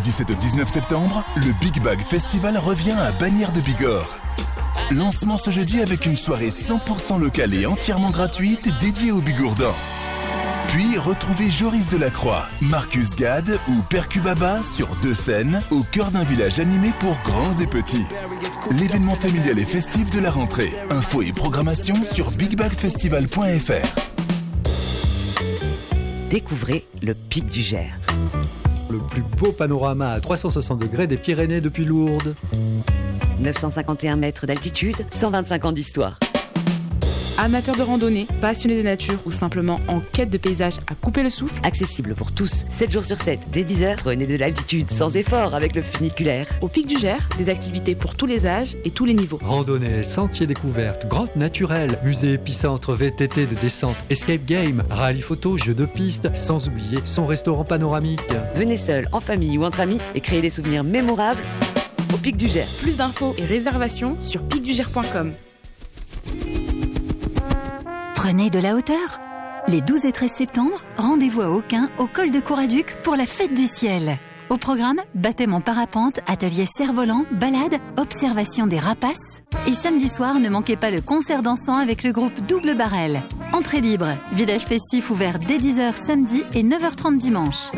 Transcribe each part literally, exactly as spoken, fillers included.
dix-sept au dix-neuf septembre, le Big Bag Festival revient à Bagnères de Bigorre. Lancement ce jeudi avec une soirée cent pour cent locale et entièrement gratuite dédiée aux Bigourdans. Puis retrouvez Joris Delacroix, Marcus Gad ou Percubaba sur deux scènes au cœur d'un village animé pour grands et petits. L'événement familial et festif de la rentrée. Infos et programmation sur big bag festival point f r. Découvrez le Pic du Gers. Le plus beau panorama à trois cent soixante degrés des Pyrénées depuis Lourdes. neuf cent cinquante et un mètres d'altitude, cent vingt-cinq ans d'histoire. Amateurs de randonnée, passionnés de nature ou simplement en quête de paysages à couper le souffle. Accessible pour tous, sept jours sur sept, dès dix heures, prenez de l'altitude sans effort avec le funiculaire. Au Pic du Gers, des activités pour tous les âges et tous les niveaux. Randonnée, sentiers découvertes, grottes naturelles, musée épicentre V T T de descente, escape game, rallye photo, jeux de piste, sans oublier son restaurant panoramique. Venez seul, en famille ou entre amis et créez des souvenirs mémorables au Pic du Gers. Plus d'infos et réservations sur pic du gers point com. Prenez de la hauteur. Les douze et treize septembre, rendez-vous à Aucun, au col de Couraduc, pour la fête du ciel. Au programme, baptême en parapente, atelier cerf-volant, balade, observation des rapaces. Et samedi soir, ne manquez pas le concert dansant avec le groupe Double Barrel. Entrée libre, village festif ouvert dès dix heures samedi et neuf heures trente dimanche.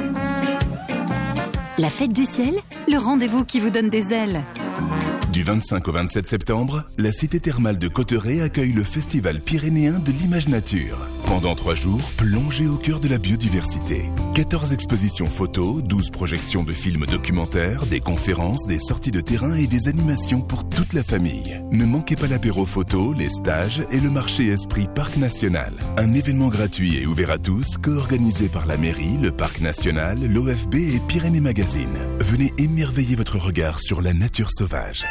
La fête du ciel, le rendez-vous qui vous donne des ailes. Du vingt-cinq au vingt-sept septembre, la cité thermale de Cauterets accueille le Festival pyrénéen de l'image nature. Pendant trois jours, plongez au cœur de la biodiversité. quatorze expositions photos, douze projections de films documentaires, des conférences, des sorties de terrain et des animations pour toute la famille. Ne manquez pas l'apéro photo, les stages et le marché Esprit Parc National. Un événement gratuit et ouvert à tous, co-organisé par la mairie, le Parc National, l'O F B et Pyrénées Magazine. Venez émerveiller votre regard sur la nature sauvage.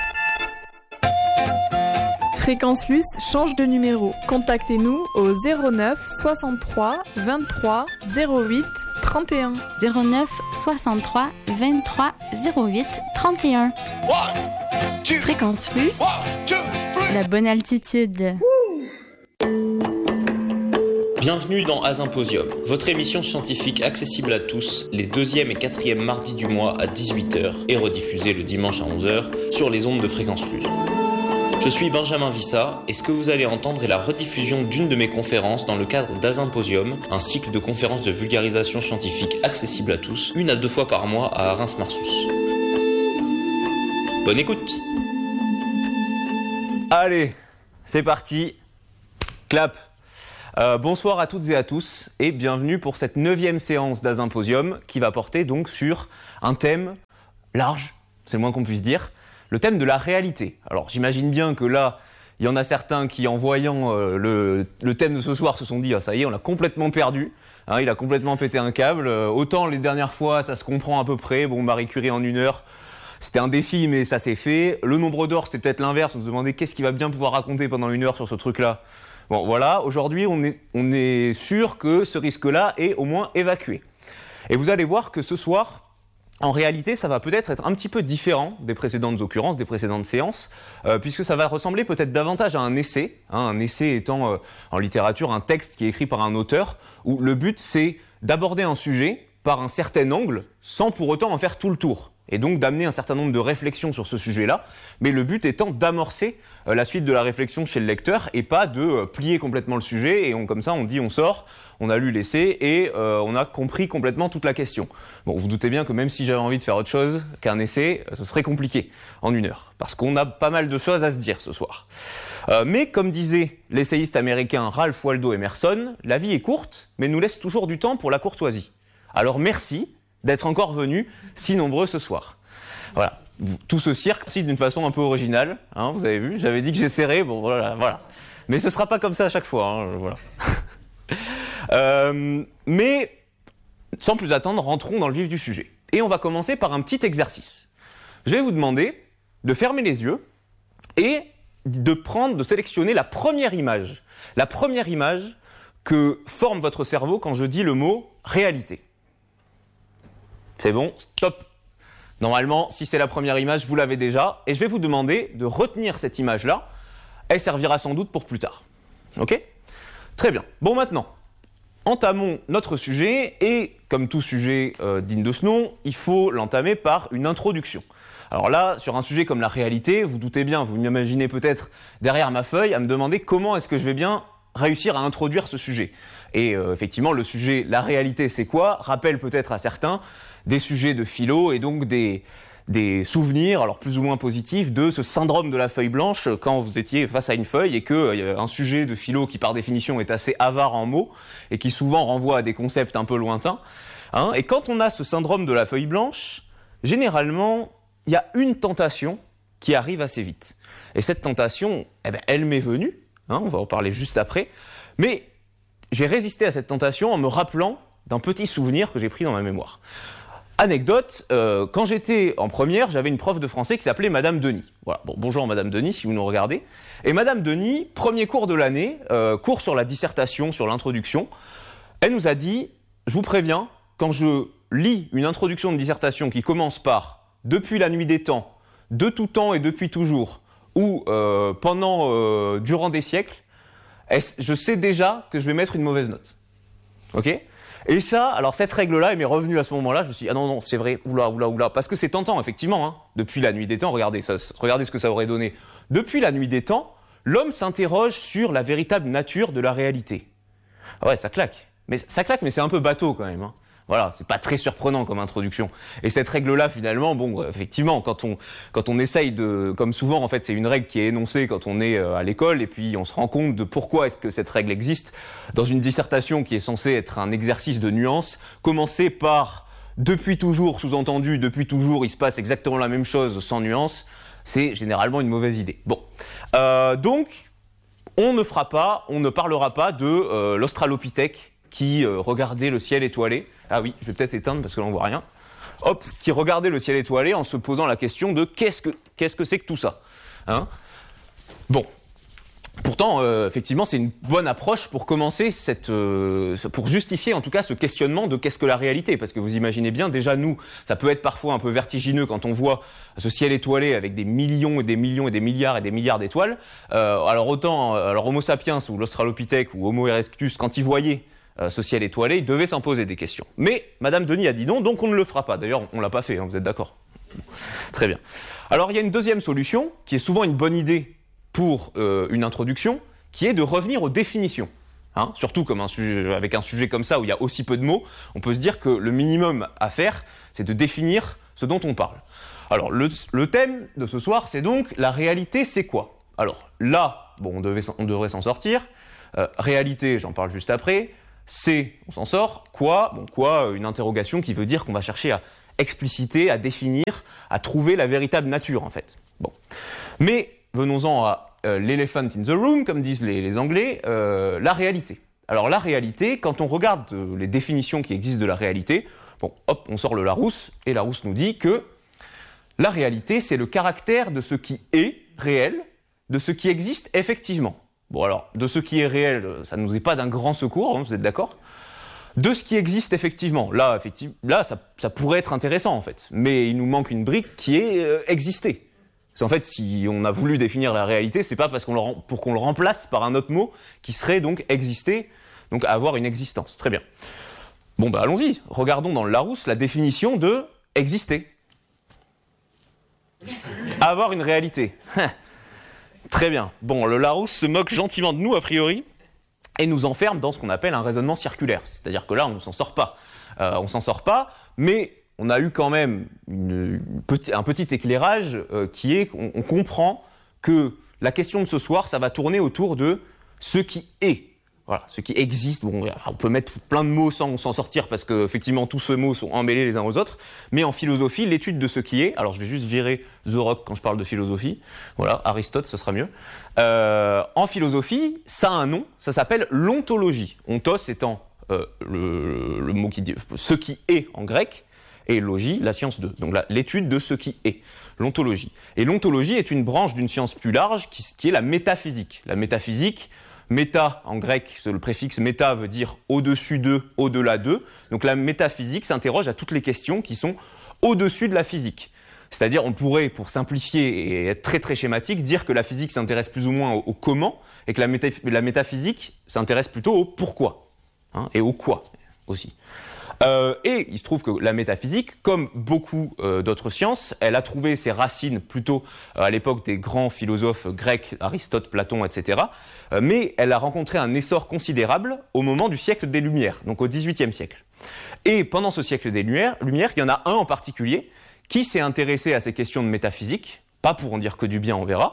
Fréquence Luce change de numéro. Contactez-nous au zéro neuf soixante-trois vingt-trois zéro huit trente et un. zéro neuf soixante-trois vingt-trois zéro huit trente et un. Fréquence Luce, la bonne altitude. Bienvenue dans Asymposium, votre émission scientifique accessible à tous les deuxième et quatrième mardis du mois à dix-huit heures et rediffusée le dimanche à onze heures sur les ondes de Fréquence Luce. Je suis Benjamin Vissa et ce que vous allez entendre est la rediffusion d'une de mes conférences dans le cadre d'Asymposium, un cycle de conférences de vulgarisation scientifique accessible à tous, une à deux fois par mois à Reims-Marsous. Bonne écoute. Allez, c'est parti. Clap. Euh, bonsoir à toutes et à tous et bienvenue pour cette neuvième séance d'Asymposium qui va porter donc sur un thème large, c'est le moins qu'on puisse dire, le thème de la réalité. Alors j'imagine bien que là, il y en a certains qui en voyant euh, le, le thème de ce soir se sont dit « Ah ça y est, on l'a complètement perdu, hein, il a complètement pété un câble, euh, autant les dernières fois ça se comprend à peu près, bon Marie Curie en une heure, c'était un défi mais ça s'est fait, le nombre d'or c'était peut-être l'inverse, on se demandait qu'est-ce qu'il va bien pouvoir raconter pendant une heure sur ce truc-là. Bon voilà, aujourd'hui on est, on est sûr que ce risque-là est au moins évacué. Et vous allez voir que ce soir, en réalité, ça va peut-être être un petit peu différent des précédentes occurrences, des précédentes séances, euh, puisque ça va ressembler peut-être davantage à un essai, hein, un essai étant euh, en littérature un texte qui est écrit par un auteur, où le but c'est d'aborder un sujet par un certain angle, sans pour autant en faire tout le tour, et donc d'amener un certain nombre de réflexions sur ce sujet-là, mais le but étant d'amorcer euh, la suite de la réflexion chez le lecteur, et pas de euh, plier complètement le sujet, et on, comme ça on dit on sort, on a lu l'essai et euh, on a compris complètement toute la question. Bon, vous doutez bien que même si j'avais envie de faire autre chose qu'un essai, ce serait compliqué en une heure, parce qu'on a pas mal de choses à se dire ce soir. Euh, mais comme disait l'essayiste américain Ralph Waldo Emerson, la vie est courte, mais nous laisse toujours du temps pour la courtoisie. Alors merci d'être encore venus si nombreux ce soir. Voilà, tout ce cirque, si d'une façon un peu originale, hein, vous avez vu, j'avais dit que j'essaierais, bon voilà, voilà. Mais ce sera pas comme ça à chaque fois, hein, voilà. Euh, mais sans plus attendre, rentrons dans le vif du sujet. Et on va commencer par un petit exercice. Je vais vous demander de fermer les yeux et de prendre, de sélectionner la première image. La première image que forme votre cerveau quand je dis le mot réalité. C'est bon, stop. Normalement, si c'est la première image, vous l'avez déjà. Et je vais vous demander de retenir cette image-là. Elle servira sans doute pour plus tard. Ok ? Très bien. Bon, maintenant. entamons notre sujet, et comme tout sujet euh, digne de ce nom, il faut l'entamer par une introduction. Alors là, sur un sujet comme la réalité, vous doutez bien, vous m'imaginez peut-être derrière ma feuille à me demander comment est-ce que je vais bien réussir à introduire ce sujet. Et euh, effectivement, le sujet, la réalité, c'est quoi, rappelle peut-être à certains des sujets de philo et donc des, des souvenirs, alors plus ou moins positifs, de ce syndrome de la feuille blanche quand vous étiez face à une feuille et que euh, un sujet de philo qui par définition est assez avare en mots et qui souvent renvoie à des concepts un peu lointains. Hein, et quand on a ce syndrome de la feuille blanche, généralement, il y a une tentation qui arrive assez vite. Et cette tentation, eh ben, elle m'est venue, hein, on va en parler juste après, mais j'ai résisté à cette tentation en me rappelant d'un petit souvenir que j'ai pris dans ma mémoire. Anecdote, euh, quand j'étais en première, j'avais une prof de français qui s'appelait Madame Denis. Voilà. Bon, bonjour Madame Denis, si vous nous regardez. Et Madame Denis, premier cours de l'année, euh, cours sur la dissertation, sur l'introduction, elle nous a dit, je vous préviens, quand je lis une introduction de dissertation qui commence par « depuis la nuit des temps »,« de tout temps et depuis toujours » ou euh, « pendant, euh, durant des siècles », je sais déjà que je vais mettre une mauvaise note. Ok ? Et ça, alors cette règle-là, elle m'est revenue à ce moment-là, je me suis dit « ah non, non, c'est vrai, oula, oula, oula », parce que c'est tentant, effectivement, hein, depuis la nuit des temps, regardez, ça, regardez ce que ça aurait donné. Depuis la nuit des temps, l'homme s'interroge sur la véritable nature de la réalité. Ah ouais, ça claque. Mais ça claque, mais c'est un peu bateau quand même, hein. Voilà, c'est pas très surprenant comme introduction. Et cette règle-là, finalement, bon, effectivement, quand on, quand on essaye de, comme souvent, en fait, c'est une règle qui est énoncée quand on est à l'école, et puis on se rend compte de pourquoi est-ce que cette règle existe. Dans une dissertation qui est censée être un exercice de nuance, commencer par depuis toujours, sous-entendu, depuis toujours, il se passe exactement la même chose sans nuance, c'est généralement une mauvaise idée. Bon. Euh, donc, on ne fera pas, on ne parlera pas de euh, l'Australopithèque qui euh, regardait le ciel étoilé. Ah oui, je vais peut-être éteindre parce que là on voit rien. Hop, qui regardait le ciel étoilé en se posant la question de qu'est-ce que qu'est-ce que c'est que tout ça, hein ? Bon, pourtant, euh, effectivement, c'est une bonne approche pour commencer cette, euh, pour justifier en tout cas ce questionnement de qu'est-ce que la réalité, parce que vous imaginez bien, déjà nous, ça peut être parfois un peu vertigineux quand on voit ce ciel étoilé avec des millions et des millions et des milliards et des milliards d'étoiles. Euh, alors autant, alors Homo sapiens ou l'Australopithèque ou Homo erectus, quand ils voyaient ce ciel étoilé, il devait s'en poser des questions. Mais Madame Denis a dit non, donc on ne le fera pas. D'ailleurs, on ne l'a pas fait, hein, vous êtes d'accord ? Très bien. Alors, il y a une deuxième solution, qui est souvent une bonne idée pour euh, une introduction, qui est de revenir aux définitions. Hein, surtout comme un sujet, avec un sujet comme ça, où il y a aussi peu de mots, on peut se dire que le minimum à faire, c'est de définir ce dont on parle. Alors, le, le thème de ce soir, c'est donc la réalité, c'est quoi ? Alors, là, bon, on, devait, on devrait s'en sortir. Euh, réalité, j'en parle juste après. C'est, on s'en sort, quoi ? Bon, quoi, une interrogation qui veut dire qu'on va chercher à expliciter, à définir, à trouver la véritable nature, en fait. Bon. Mais, venons-en à euh, l'elephant in the room, comme disent les, les Anglais, euh, la réalité. Alors, la réalité, quand on regarde euh, les définitions qui existent de la réalité, bon, hop, on sort le Larousse, et Larousse nous dit que la réalité, c'est le caractère de ce qui est réel, de ce qui existe effectivement. Bon alors, de ce qui est réel, ça ne nous est pas d'un grand secours, hein, vous êtes d'accord ? De ce qui existe effectivement, là, effectivement, là ça, ça pourrait être intéressant en fait, mais il nous manque une brique qui est euh, exister. Parce qu'en fait, si on a voulu définir la réalité, c'est pas parce qu'on le, pour qu'on le remplace par un autre mot qui serait donc exister, donc avoir une existence. Très bien. Bon bah allons-y, regardons dans le Larousse la définition de exister. Avoir une réalité. Très bien. Bon, le Larousse se moque gentiment de nous, a priori, et nous enferme dans ce qu'on appelle un raisonnement circulaire. C'est-à-dire que là, on ne s'en sort pas. Euh, on ne s'en sort pas, mais on a eu quand même une, une petit, un petit éclairage euh, qui est qu'on on comprend que la question de ce soir, ça va tourner autour de ce qui est. Voilà, ce qui existe. Bon, on peut mettre plein de mots sans s'en sortir parce que effectivement tous ces mots sont emmêlés les uns aux autres. Mais en philosophie, l'étude de ce qui est. Alors je vais juste virer The Rock quand je parle de philosophie. Voilà, Aristote, ce sera mieux. Euh, en philosophie, ça a un nom. Ça s'appelle l'ontologie. Ontos étant euh, le, le mot qui dit ce qui est en grec, et logie, la science de. Donc là, l'étude de ce qui est. L'ontologie. Et l'ontologie est une branche d'une science plus large qui, qui est la métaphysique. La métaphysique. Méta, en grec, le préfixe méta veut dire au-dessus de, au-delà de. Donc la métaphysique s'interroge à toutes les questions qui sont au-dessus de la physique. C'est-à-dire, on pourrait, pour simplifier et être très très schématique, dire que la physique s'intéresse plus ou moins au, au comment et que la, méta, la métaphysique s'intéresse plutôt au pourquoi. hein, et au quoi aussi. Euh, et il se trouve que la métaphysique, comme beaucoup euh, d'autres sciences, elle a trouvé ses racines plutôt euh, à l'époque des grands philosophes grecs, Aristote, Platon, et cetera. Euh, mais elle a rencontré un essor considérable au moment du siècle des Lumières, donc au dix-huitième siècle. Et pendant ce siècle des Lumières, Lumières, il y en a un en particulier qui s'est intéressé à ces questions de métaphysique, pas pour en dire que du bien, on verra,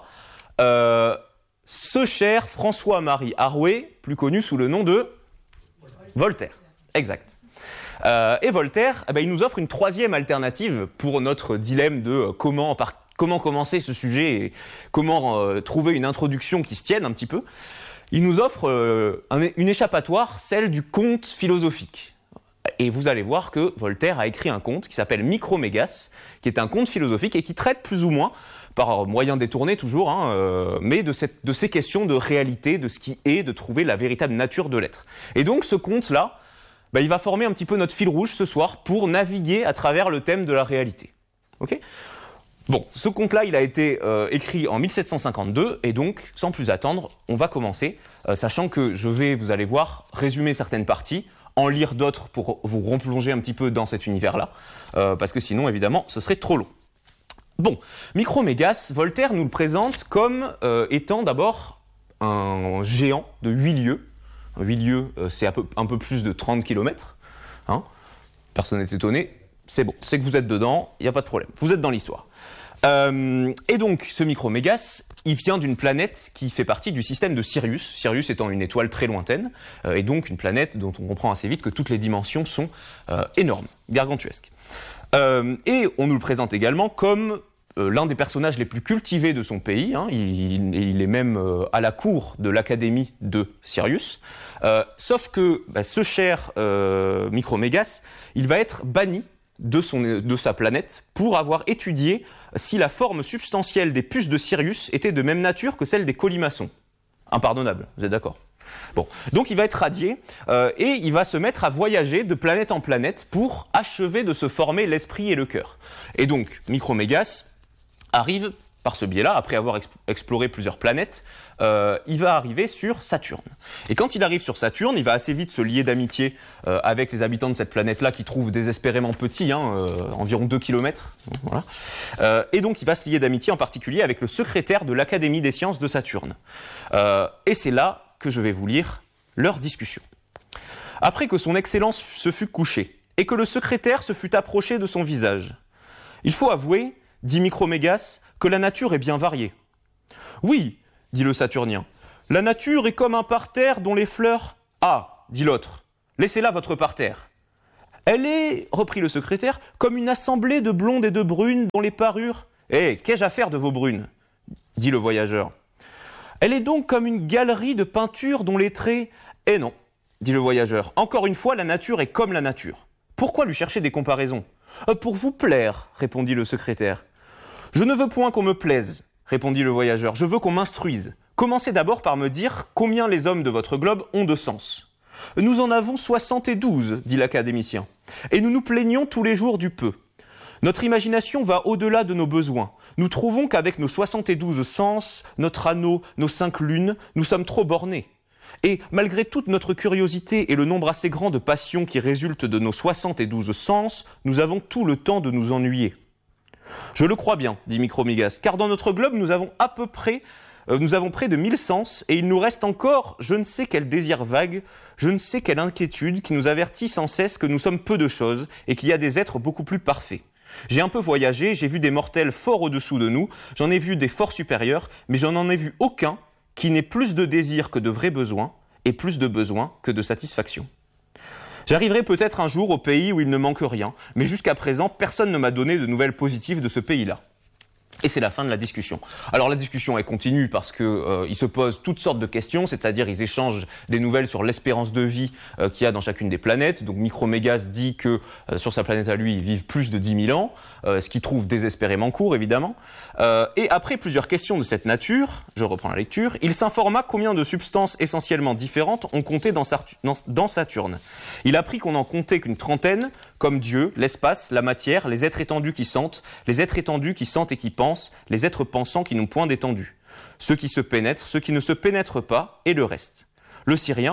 euh, ce cher François-Marie Arouet, plus connu sous le nom de Voltaire. Exact. Euh, et Voltaire, eh ben, il nous offre une troisième alternative pour notre dilemme de euh, comment, par, comment commencer ce sujet et comment euh, trouver une introduction qui se tienne un petit peu. Il nous offre euh, un, une échappatoire, celle du conte philosophique. Et vous allez voir que Voltaire a écrit un conte qui s'appelle Micromégas, qui est un conte philosophique et qui traite plus ou moins, par moyen détourné toujours, hein, euh, mais de, cette, de ces questions de réalité, de ce qui est, de trouver la véritable nature de l'être. Et donc ce conte-là, bah, il va former un petit peu notre fil rouge ce soir pour naviguer à travers le thème de la réalité. Ok ? Bon, ce conte-là, il a été euh, écrit en mille sept cent cinquante-deux, et donc, sans plus attendre, on va commencer, euh, sachant que je vais, vous allez voir, résumer certaines parties, en lire d'autres pour vous replonger un petit peu dans cet univers-là, euh, parce que sinon, évidemment, ce serait trop long. Bon, Micromégas, Voltaire nous le présente comme euh, étant d'abord un géant de huit lieues. huit lieues, euh, c'est un peu, un peu plus de trente kilomètres. Hein. Personne n'est étonné, c'est bon, c'est que vous êtes dedans, il n'y a pas de problème, vous êtes dans l'histoire. Euh, et donc, ce Micromégas, il vient d'une planète qui fait partie du système de Sirius, Sirius étant une étoile très lointaine, euh, et donc une planète dont on comprend assez vite que toutes les dimensions sont euh, énormes, gargantuesques. Euh, et on nous le présente également comme euh, l'un des personnages les plus cultivés de son pays, hein, il, il est même euh, à la cour de l'académie de Sirius, euh, sauf que bah, ce cher euh, Micromégas, il va être banni de, son, de sa planète pour avoir étudié si la forme substantielle des puces de Sirius était de même nature que celle des colimaçons. Impardonnable, vous êtes d'accord ? Bon, donc il va être radié euh, et il va se mettre à voyager de planète en planète pour achever de se former l'esprit et le cœur. Et donc, Micromégas arrive par ce biais-là, après avoir exp- exploré plusieurs planètes, euh, il va arriver sur Saturne. Et quand il arrive sur Saturne, il va assez vite se lier d'amitié euh, avec les habitants de cette planète-là qui trouvent désespérément petit, hein, euh, environ deux kilomètres. Voilà. Euh, et donc il va se lier d'amitié en particulier avec le secrétaire de l'Académie des sciences de Saturne. Euh, et c'est là que je vais vous lire leur discussion. Après que son Excellence se fut couché, et que le secrétaire se fut approché de son visage, il faut avouer, dit Micromégas, que la nature est bien variée. Oui, dit le Saturnien, la nature est comme un parterre dont les fleurs... Ah, dit l'autre, laissez-la votre parterre. Elle est, reprit le secrétaire, comme une assemblée de blondes et de brunes dont les parures... Eh, qu'ai-je à faire de vos brunes, dit le voyageur. Elle est donc comme une galerie de peintures dont les traits... Eh non, dit le voyageur, encore une fois, la nature est comme la nature. Pourquoi lui chercher des comparaisons ? euh, Pour vous plaire, répondit le secrétaire. Je ne veux point qu'on me plaise, répondit le voyageur, je veux qu'on m'instruise. Commencez d'abord par me dire combien les hommes de votre globe ont de sens. Nous en avons soixante-douze, dit l'académicien, et nous nous plaignons tous les jours du peu. Notre imagination va au-delà de nos besoins. Nous trouvons qu'avec nos soixante-douze sens, notre anneau, nos cinq lunes, nous sommes trop bornés. Et malgré toute notre curiosité et le nombre assez grand de passions qui résultent de nos soixante-douze sens, nous avons tout le temps de nous ennuyer. Je le crois bien, dit Micromégas, car dans notre globe, nous avons à peu près, euh, nous avons près de mille sens, et il nous reste encore je ne sais quel désir vague, je ne sais quelle inquiétude qui nous avertit sans cesse que nous sommes peu de choses, et qu'il y a des êtres beaucoup plus parfaits. J'ai un peu voyagé, j'ai vu des mortels fort au-dessous de nous, j'en ai vu des forts supérieurs, mais j'en en ai vu aucun qui n'ait plus de désir que de vrais besoins, et plus de besoins que de satisfaction. J'arriverai peut-être un jour au pays où il ne manque rien, mais jusqu'à présent, personne ne m'a donné de nouvelles positives de ce pays-là. Et c'est la fin de la discussion. Alors la discussion elle continue parce que euh, ils se posent toutes sortes de questions, c'est-à-dire ils échangent des nouvelles sur l'espérance de vie euh, qu'il y a dans chacune des planètes. Donc Micromégas dit que euh, sur sa planète à lui, ils vivent plus de dix mille ans, euh, ce qu'il trouve désespérément court évidemment. Euh, et après plusieurs questions de cette nature, je reprends la lecture, il s'informa combien de substances essentiellement différentes on comptait dans, Sartu- dans Saturne. Il apprit qu'on en comptait qu'une trentaine, comme Dieu, l'espace, la matière, les êtres étendus qui sentent, les êtres étendus qui sentent et qui pensent, les êtres pensants qui n'ont point d'étendue, ceux qui se pénètrent, ceux qui ne se pénètrent pas, et le reste. Le Syrien,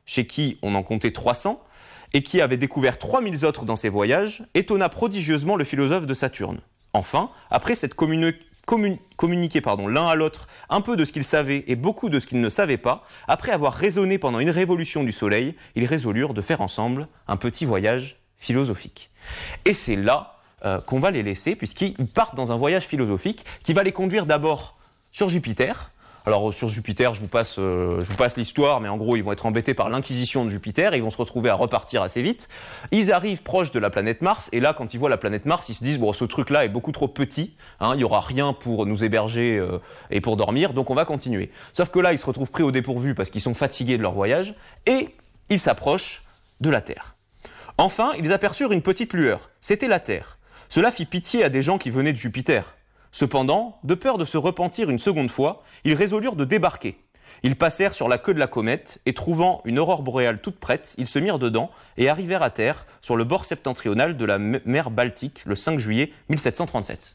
chez qui on en comptait trois cents, et qui avait découvert trois mille autres dans ses voyages, étonna prodigieusement le philosophe de Saturne. Enfin, après s'être communi- commun- communiqué pardon, l'un à l'autre un peu de ce qu'ils savaient et beaucoup de ce qu'ils ne savaient pas, après avoir raisonné pendant une révolution du Soleil, ils résolurent de faire ensemble un petit voyage philosophique. Et c'est là euh, qu'on va les laisser, puisqu'ils partent dans un voyage philosophique qui va les conduire d'abord sur Jupiter. Alors sur Jupiter, je vous passe, euh, je vous passe l'histoire, mais en gros, ils vont être embêtés par l'inquisition de Jupiter, et ils vont se retrouver à repartir assez vite. Ils arrivent proches de la planète Mars, et là, quand ils voient la planète Mars, ils se disent, bon, ce truc-là est beaucoup trop petit, hein, il n'y aura rien pour nous héberger euh, et pour dormir, donc on va continuer. Sauf que là, ils se retrouvent pris au dépourvu parce qu'ils sont fatigués de leur voyage, et ils s'approchent de la Terre. Enfin, ils aperçurent une petite lueur. C'était la Terre. Cela fit pitié à des gens qui venaient de Jupiter. Cependant, de peur de se repentir une seconde fois, ils résolurent de débarquer. Ils passèrent sur la queue de la comète, et trouvant une aurore boréale toute prête, ils se mirent dedans et arrivèrent à terre sur le bord septentrional de la mer Baltique le cinq juillet mille sept cent trente-sept.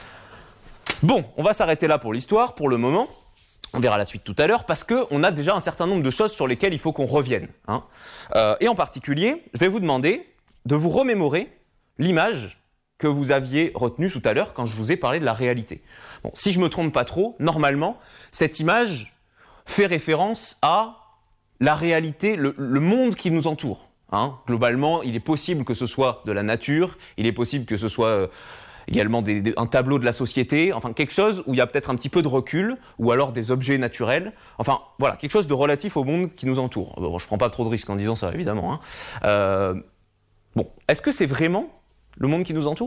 Bon, on va s'arrêter là pour l'histoire, pour le moment. On verra la suite tout à l'heure, parce qu'on a déjà un certain nombre de choses sur lesquelles il faut qu'on revienne. Hein. Euh, et en particulier, je vais vous demander de vous remémorer l'image que vous aviez retenu tout à l'heure quand je vous ai parlé de la réalité. Bon, si je me trompe pas trop, normalement, cette image fait référence à la réalité, le, le monde qui nous entoure. Hein. Globalement, il est possible que ce soit de la nature, il est possible que ce soit euh, également des, des, un tableau de la société, enfin quelque chose où il y a peut-être un petit peu de recul, ou alors des objets naturels. Enfin, voilà, quelque chose de relatif au monde qui nous entoure. Bon, je prends pas trop de risques en disant ça, évidemment. Hein. Euh, bon, est-ce que c'est vraiment le monde qui nous entoure ?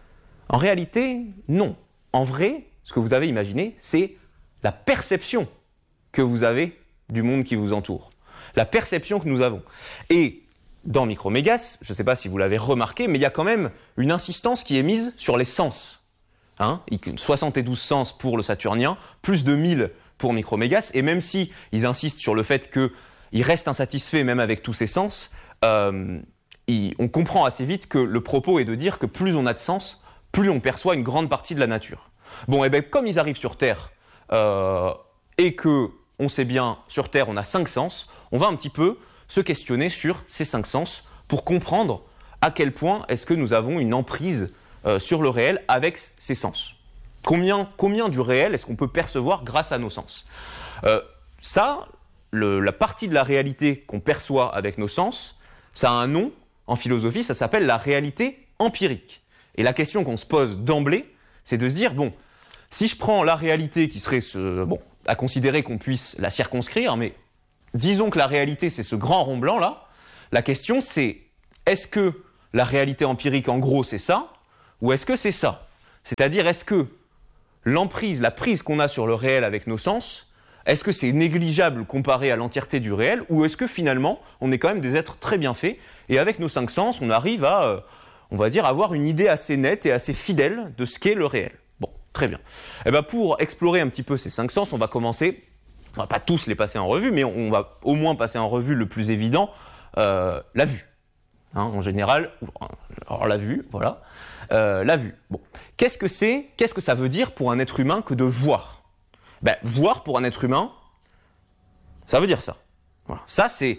En réalité, non. En vrai, ce que vous avez imaginé, c'est la perception que vous avez du monde qui vous entoure. La perception que nous avons. Et dans Micromégas, je ne sais pas si vous l'avez remarqué, mais il y a quand même une insistance qui est mise sur les sens. Hein ? soixante-douze sens pour le saturnien, plus de mille pour Micromégas, et même si ils insistent sur le fait qu'ils restent insatisfaits même avec tous ces sens, euh, on comprend assez vite que le propos est de dire que plus on a de sens, plus on perçoit une grande partie de la nature. Bon, et bien comme ils arrivent sur Terre, euh, et que on sait bien, sur Terre on a cinq sens, on va un petit peu se questionner sur ces cinq sens pour comprendre à quel point est-ce que nous avons une emprise euh, sur le réel avec ces sens. Combien, combien du réel est-ce qu'on peut percevoir grâce à nos sens ? euh, Ça, le, la partie de la réalité qu'on perçoit avec nos sens, ça a un nom. En philosophie, ça s'appelle la réalité empirique. Et la question qu'on se pose d'emblée, c'est de se dire, bon, si je prends la réalité qui serait, ce, bon, à considérer qu'on puisse la circonscrire, mais disons que la réalité, c'est ce grand rond blanc-là, la question c'est, est-ce que la réalité empirique, en gros, c'est ça, ou est-ce que c'est ça ? C'est-à-dire, est-ce que l'emprise, la prise qu'on a sur le réel avec nos sens, est-ce que c'est négligeable comparé à l'entièreté du réel, ou est-ce que finalement, on est quand même des êtres très bien faits, et avec nos cinq sens, on arrive à, euh, on va dire, avoir une idée assez nette et assez fidèle de ce qu'est le réel. Bon, très bien. Et ben pour explorer un petit peu ces cinq sens, on va commencer, on va pas tous les passer en revue, mais on va au moins passer en revue le plus évident, euh, la vue. Hein, en général, alors la vue, voilà, euh, la vue. Bon, qu'est-ce que c'est, qu'est-ce que ça veut dire pour un être humain que de voir ? Ben, voir pour un être humain, ça veut dire ça. Voilà. Ça, c'est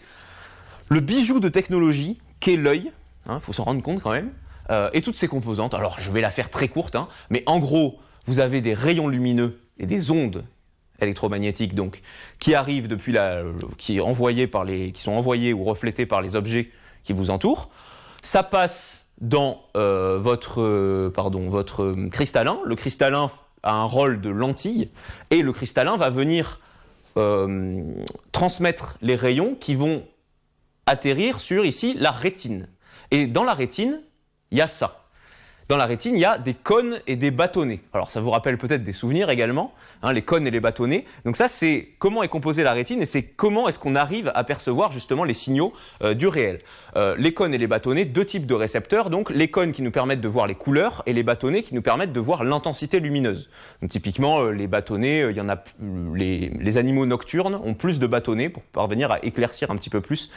le bijou de technologie qu'est l'œil, il hein, faut s'en rendre compte quand même, euh, et toutes ses composantes. Alors, je vais la faire très courte, hein, mais en gros, vous avez des rayons lumineux et des ondes électromagnétiques donc, qui arrivent depuis la, qui, est envoyé par les, qui sont envoyés ou reflétés par les objets qui vous entourent. Ça passe dans euh, votre, euh, pardon, votre cristallin. Le cristallin a un rôle de lentille, et le cristallin va venir euh, transmettre les rayons qui vont atterrir sur, ici, la rétine. Et dans la rétine, il y a ça. Dans la rétine, il y a des cônes et des bâtonnets. Alors, ça vous rappelle peut-être des souvenirs également, hein, les cônes et les bâtonnets. Donc ça, c'est comment est composée la rétine, et c'est comment est-ce qu'on arrive à percevoir justement les signaux euh, du réel. Euh, les cônes et les bâtonnets, deux types de récepteurs. Donc, les cônes qui nous permettent de voir les couleurs, et les bâtonnets qui nous permettent de voir l'intensité lumineuse. Donc, typiquement, euh, les bâtonnets, euh, il y en a, les, les animaux nocturnes ont plus de bâtonnets pour parvenir à éclaircir un petit peu plus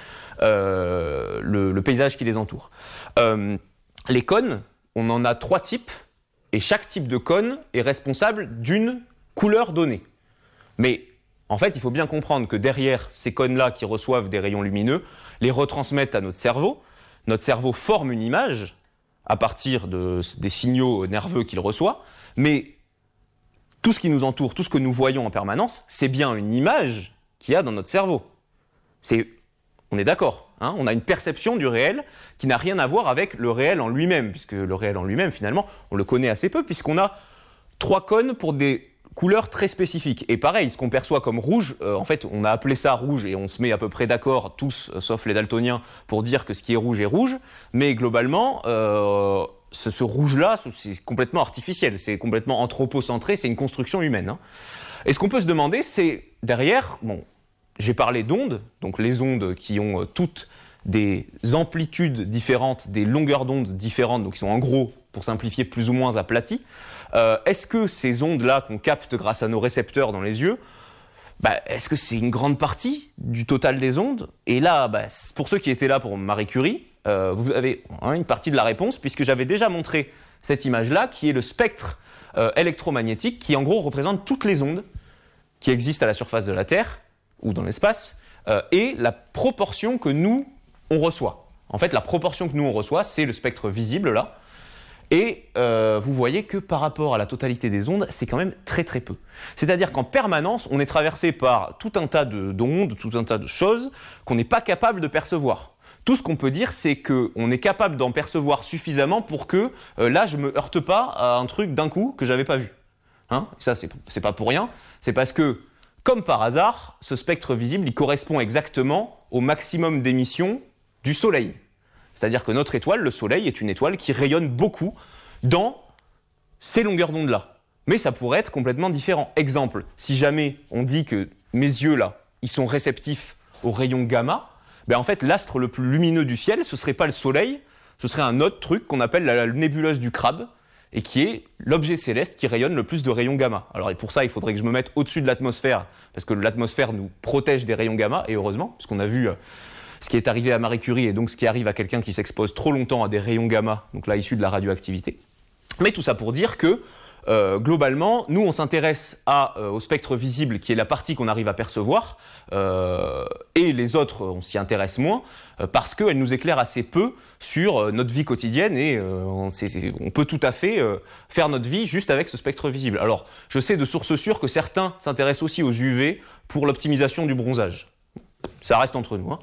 euh, le, le paysage qui les entoure. Euh, les cônes, on en a trois types, et chaque type de cône est responsable d'une couleur donnée. Mais En fait, il faut bien comprendre que derrière ces cônes-là qui reçoivent des rayons lumineux, les retransmettent à notre cerveau. Notre cerveau forme une image à partir de, des signaux nerveux qu'il reçoit, mais tout ce qui nous entoure, tout ce que nous voyons en permanence, c'est bien une image qu'il y a dans notre cerveau. C'est, on est d'accord, hein, on a une perception du réel qui n'a rien à voir avec le réel en lui-même, puisque le réel en lui-même, finalement, on le connaît assez peu, puisqu'on a trois cônes pour des couleurs très spécifiques. Et pareil, ce qu'on perçoit comme rouge, euh, en fait, on a appelé ça rouge et on se met à peu près d'accord, tous, euh, sauf les daltoniens, pour dire que ce qui est rouge est rouge. Mais globalement, euh, ce, ce rouge-là, c'est complètement artificiel, c'est complètement anthropocentré, c'est une construction humaine. Hein. Et ce qu'on peut se demander, c'est derrière, bon, j'ai parlé d'ondes, donc les ondes qui ont euh, toutes des amplitudes différentes, des longueurs d'onde différentes, donc qui sont en gros, pour simplifier, plus ou moins aplaties. Euh, est-ce que ces ondes-là qu'on capte grâce à nos récepteurs dans les yeux, bah, est-ce que c'est une grande partie du total des ondes ? Et là, bah, pour ceux qui étaient là pour Marie Curie, euh, vous avez hein, une partie de la réponse, puisque j'avais déjà montré cette image-là, qui est le spectre euh, électromagnétique, qui en gros représente toutes les ondes qui existent à la surface de la Terre, ou dans l'espace, euh, et la proportion que nous, on reçoit. En fait, la proportion que nous, on reçoit, c'est le spectre visible, là. Et euh, vous voyez que par rapport à la totalité des ondes, c'est quand même très très peu. C'est-à-dire qu'en permanence, on est traversé par tout un tas de, d'ondes, tout un tas de choses qu'on n'est pas capable de percevoir. Tout ce qu'on peut dire, c'est qu'on est capable d'en percevoir suffisamment pour que euh, là, je ne me heurte pas à un truc d'un coup que je n'avais pas vu. Hein ? Ça, c'est, c'est pas pour rien. C'est parce que, comme par hasard, ce spectre visible, il correspond exactement au maximum d'émission du Soleil. C'est-à-dire que notre étoile, le Soleil, est une étoile qui rayonne beaucoup dans ces longueurs d'onde-là. Mais ça pourrait être complètement différent. Exemple, si jamais on dit que mes yeux, là, ils sont réceptifs aux rayons gamma, ben en fait, l'astre le plus lumineux du ciel, ce ne serait pas le Soleil, ce serait un autre truc qu'on appelle la nébuleuse du crabe, et qui est l'objet céleste qui rayonne le plus de rayons gamma. Alors et pour ça, il faudrait que je me mette au-dessus de l'atmosphère, parce que l'atmosphère nous protège des rayons gamma, et heureusement, puisqu'on a vu... Euh, ce qui est arrivé à Marie Curie et donc ce qui arrive à quelqu'un qui s'expose trop longtemps à des rayons gamma, donc là issus de la radioactivité. Mais tout ça pour dire que, euh, globalement, nous on s'intéresse à, euh, au spectre visible qui est la partie qu'on arrive à percevoir, euh, et les autres on s'y intéresse moins, euh, parce qu'elles nous éclairent assez peu sur euh, notre vie quotidienne et euh, on, c'est, c'est, on peut tout à fait euh, faire notre vie juste avec ce spectre visible. Alors je sais de sources sûres que certains s'intéressent aussi aux U V pour l'optimisation du bronzage. Ça reste entre nous, hein.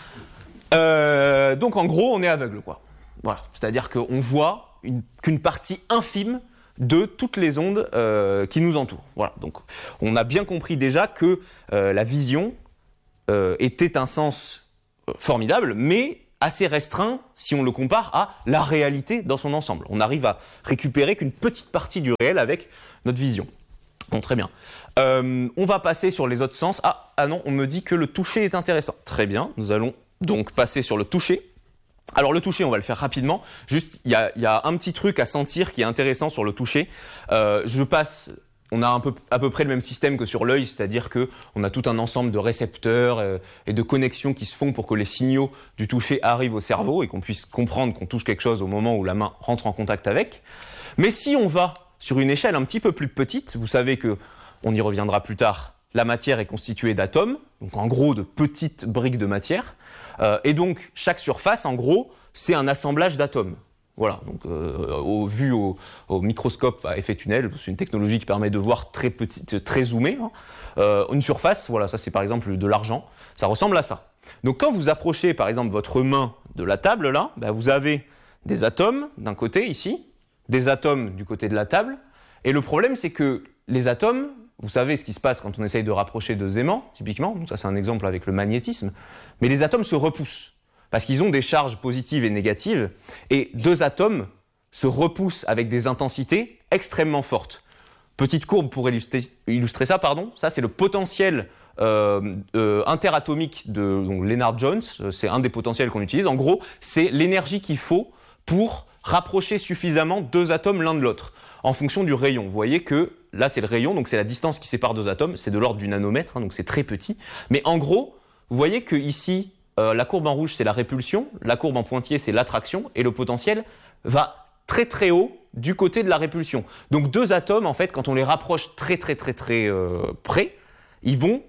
Euh, donc en gros, on est aveugle, quoi. Voilà, c'est-à-dire qu'on voit une, qu'une partie infime de toutes les ondes euh, qui nous entourent. Voilà, donc on a bien compris déjà que euh, la vision euh, était un sens euh, formidable, mais assez restreint si on le compare à la réalité dans son ensemble. On arrive à récupérer qu'une petite partie du réel avec notre vision. Bon, très bien. Euh, on va passer sur les autres sens. Ah, ah non, on me dit que le toucher est intéressant. Très bien, nous allons donc passer sur le toucher. Alors le toucher, on va le faire rapidement. Juste, il y a, y a un petit truc à sentir qui est intéressant sur le toucher. Euh, je passe, on a un peu, à peu près le même système que sur l'œil, c'est-à-dire que on a tout un ensemble de récepteurs euh, et de connexions qui se font pour que les signaux du toucher arrivent au cerveau et qu'on puisse comprendre qu'on touche quelque chose au moment où la main rentre en contact avec. Mais si on va sur une échelle un petit peu plus petite, vous savez que, on y reviendra plus tard, la matière est constituée d'atomes, donc en gros de petites briques de matière. Euh, et donc, chaque surface, en gros, c'est un assemblage d'atomes. Voilà, donc euh, au, vu au, au microscope à effet tunnel, c'est une technologie qui permet de voir très petit, très zoomé. Hein. Euh, une surface, voilà, ça c'est par exemple de l'argent, ça ressemble à ça. Donc quand vous approchez par exemple votre main de la table là, ben, vous avez des atomes d'un côté ici, des atomes du côté de la table, et le problème c'est que les atomes, vous savez ce qui se passe quand on essaye de rapprocher deux aimants, typiquement, donc ça c'est un exemple avec le magnétisme, mais les atomes se repoussent, parce qu'ils ont des charges positives et négatives, et deux atomes se repoussent avec des intensités extrêmement fortes. Petite courbe pour illustrer, illustrer ça, pardon, ça c'est le potentiel euh, euh, interatomique de donc Lennard-Jones, c'est un des potentiels qu'on utilise, en gros c'est l'énergie qu'il faut pour rapprocher suffisamment deux atomes l'un de l'autre, en fonction du rayon. Vous voyez que là c'est le rayon, donc c'est la distance qui sépare deux atomes, c'est de l'ordre du nanomètre, hein, donc c'est très petit, mais en gros, vous voyez que ici, euh, la courbe en rouge c'est la répulsion, la courbe en pointillé c'est l'attraction, et le potentiel va très très haut du côté de la répulsion. Donc deux atomes, en fait, quand on les rapproche très très très très euh, près, ils vont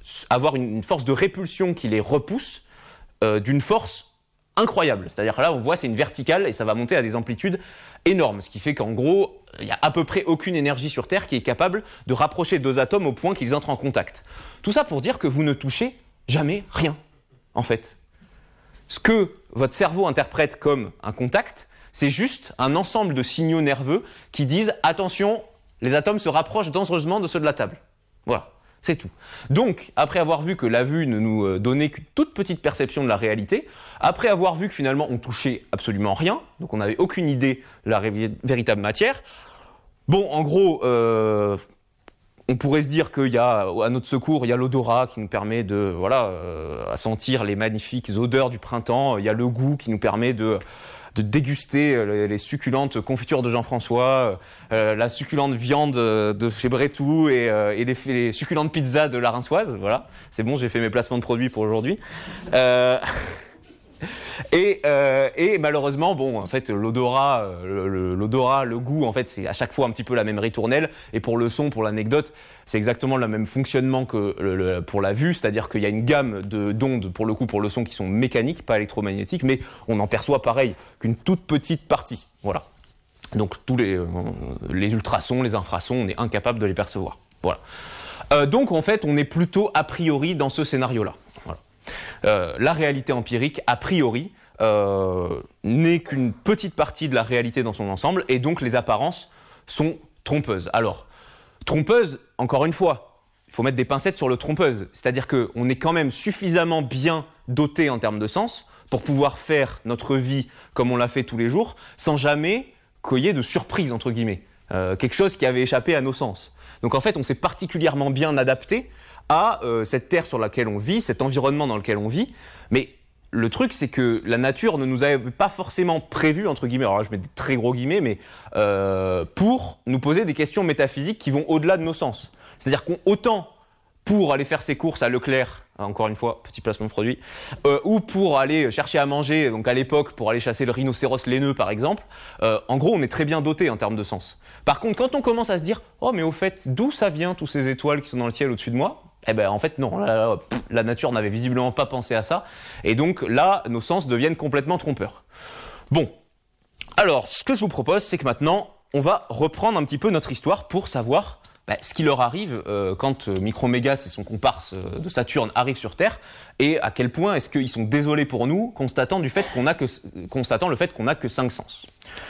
avoir une, une force de répulsion qui les repousse euh, d'une force incroyable. C'est-à-dire que là, on voit, c'est une verticale et ça va monter à des amplitudes énormes. Ce qui fait qu'en gros, il n'y a à peu près aucune énergie sur Terre qui est capable de rapprocher deux atomes au point qu'ils entrent en contact. Tout ça pour dire que vous ne touchez jamais rien, en fait. Ce que votre cerveau interprète comme un contact, c'est juste un ensemble de signaux nerveux qui disent « Attention, les atomes se rapprochent dangereusement de ceux de la table. » Voilà, c'est tout. Donc, après avoir vu que la vue ne nous donnait qu'une toute petite perception de la réalité, après avoir vu que finalement on touchait absolument rien, donc on n'avait aucune idée de la ré- véritable matière, bon, en gros, euh, on pourrait se dire qu'il y a, à notre secours, il y a l'odorat qui nous permet de, voilà, euh, sentir les magnifiques odeurs du printemps, il y a le goût qui nous permet de... de déguster les, les succulentes confitures de Jean-François, euh, la succulente viande de chez Brétou et, euh, et les, les succulentes pizzas de la Rinçoise. Voilà, c'est bon, j'ai fait mes placements de produits pour aujourd'hui. Euh... Et, euh, et malheureusement, bon, en fait, l'odorat, le, l'odorat, le goût, en fait, c'est à chaque fois un petit peu la même ritournelle. Et pour le son, pour l'anecdote, c'est exactement le même fonctionnement que le, le, pour la vue, c'est-à-dire qu'il y a une gamme de, d'ondes, pour le coup, pour le son, qui sont mécaniques, pas électromagnétiques, mais on en perçoit pareil qu'une toute petite partie. Voilà. Donc tous les, euh, les ultrasons, les infrasons, on est incapable de les percevoir. Voilà. Euh, donc en fait, on est plutôt a priori dans ce scénario-là. Voilà. Euh, la réalité empirique, a priori, euh, n'est qu'une petite partie de la réalité dans son ensemble, et donc les apparences sont trompeuses. Alors, trompeuses, encore une fois, il faut mettre des pincettes sur le trompeuse, c'est-à-dire qu'on est quand même suffisamment bien doté en termes de sens pour pouvoir faire notre vie comme on l'a fait tous les jours, sans jamais qu'il y ait de surprise, entre guillemets, euh, quelque chose qui avait échappé à nos sens. Donc en fait, on s'est particulièrement bien adapté à euh, cette terre sur laquelle on vit, cet environnement dans lequel on vit. Mais le truc, c'est que la nature ne nous avait pas forcément prévu, entre guillemets, alors là je mets des très gros guillemets, mais euh, pour nous poser des questions métaphysiques qui vont au-delà de nos sens. C'est-à-dire qu'autant pour aller faire ses courses à Leclerc, encore une fois, petit placement de produit, euh, ou pour aller chercher à manger, donc à l'époque, pour aller chasser le rhinocéros laineux, par exemple, euh, en gros, on est très bien doté en termes de sens. Par contre, quand on commence à se dire « Oh, mais au fait, d'où ça vient, tous ces étoiles qui sont dans le ciel au-dessus de moi ?» Eh ben, en fait, non, la, la nature n'avait visiblement pas pensé à ça, et donc là, nos sens deviennent complètement trompeurs. Bon, alors, ce que je vous propose, c'est que maintenant, on va reprendre un petit peu notre histoire pour savoir bah, ce qui leur arrive euh, quand euh, Micromégas et son comparse euh, de Saturne arrivent sur Terre, et à quel point est-ce qu'ils sont désolés pour nous, constatant, du fait qu'on a que, constatant le fait qu'on n'a que cinq sens.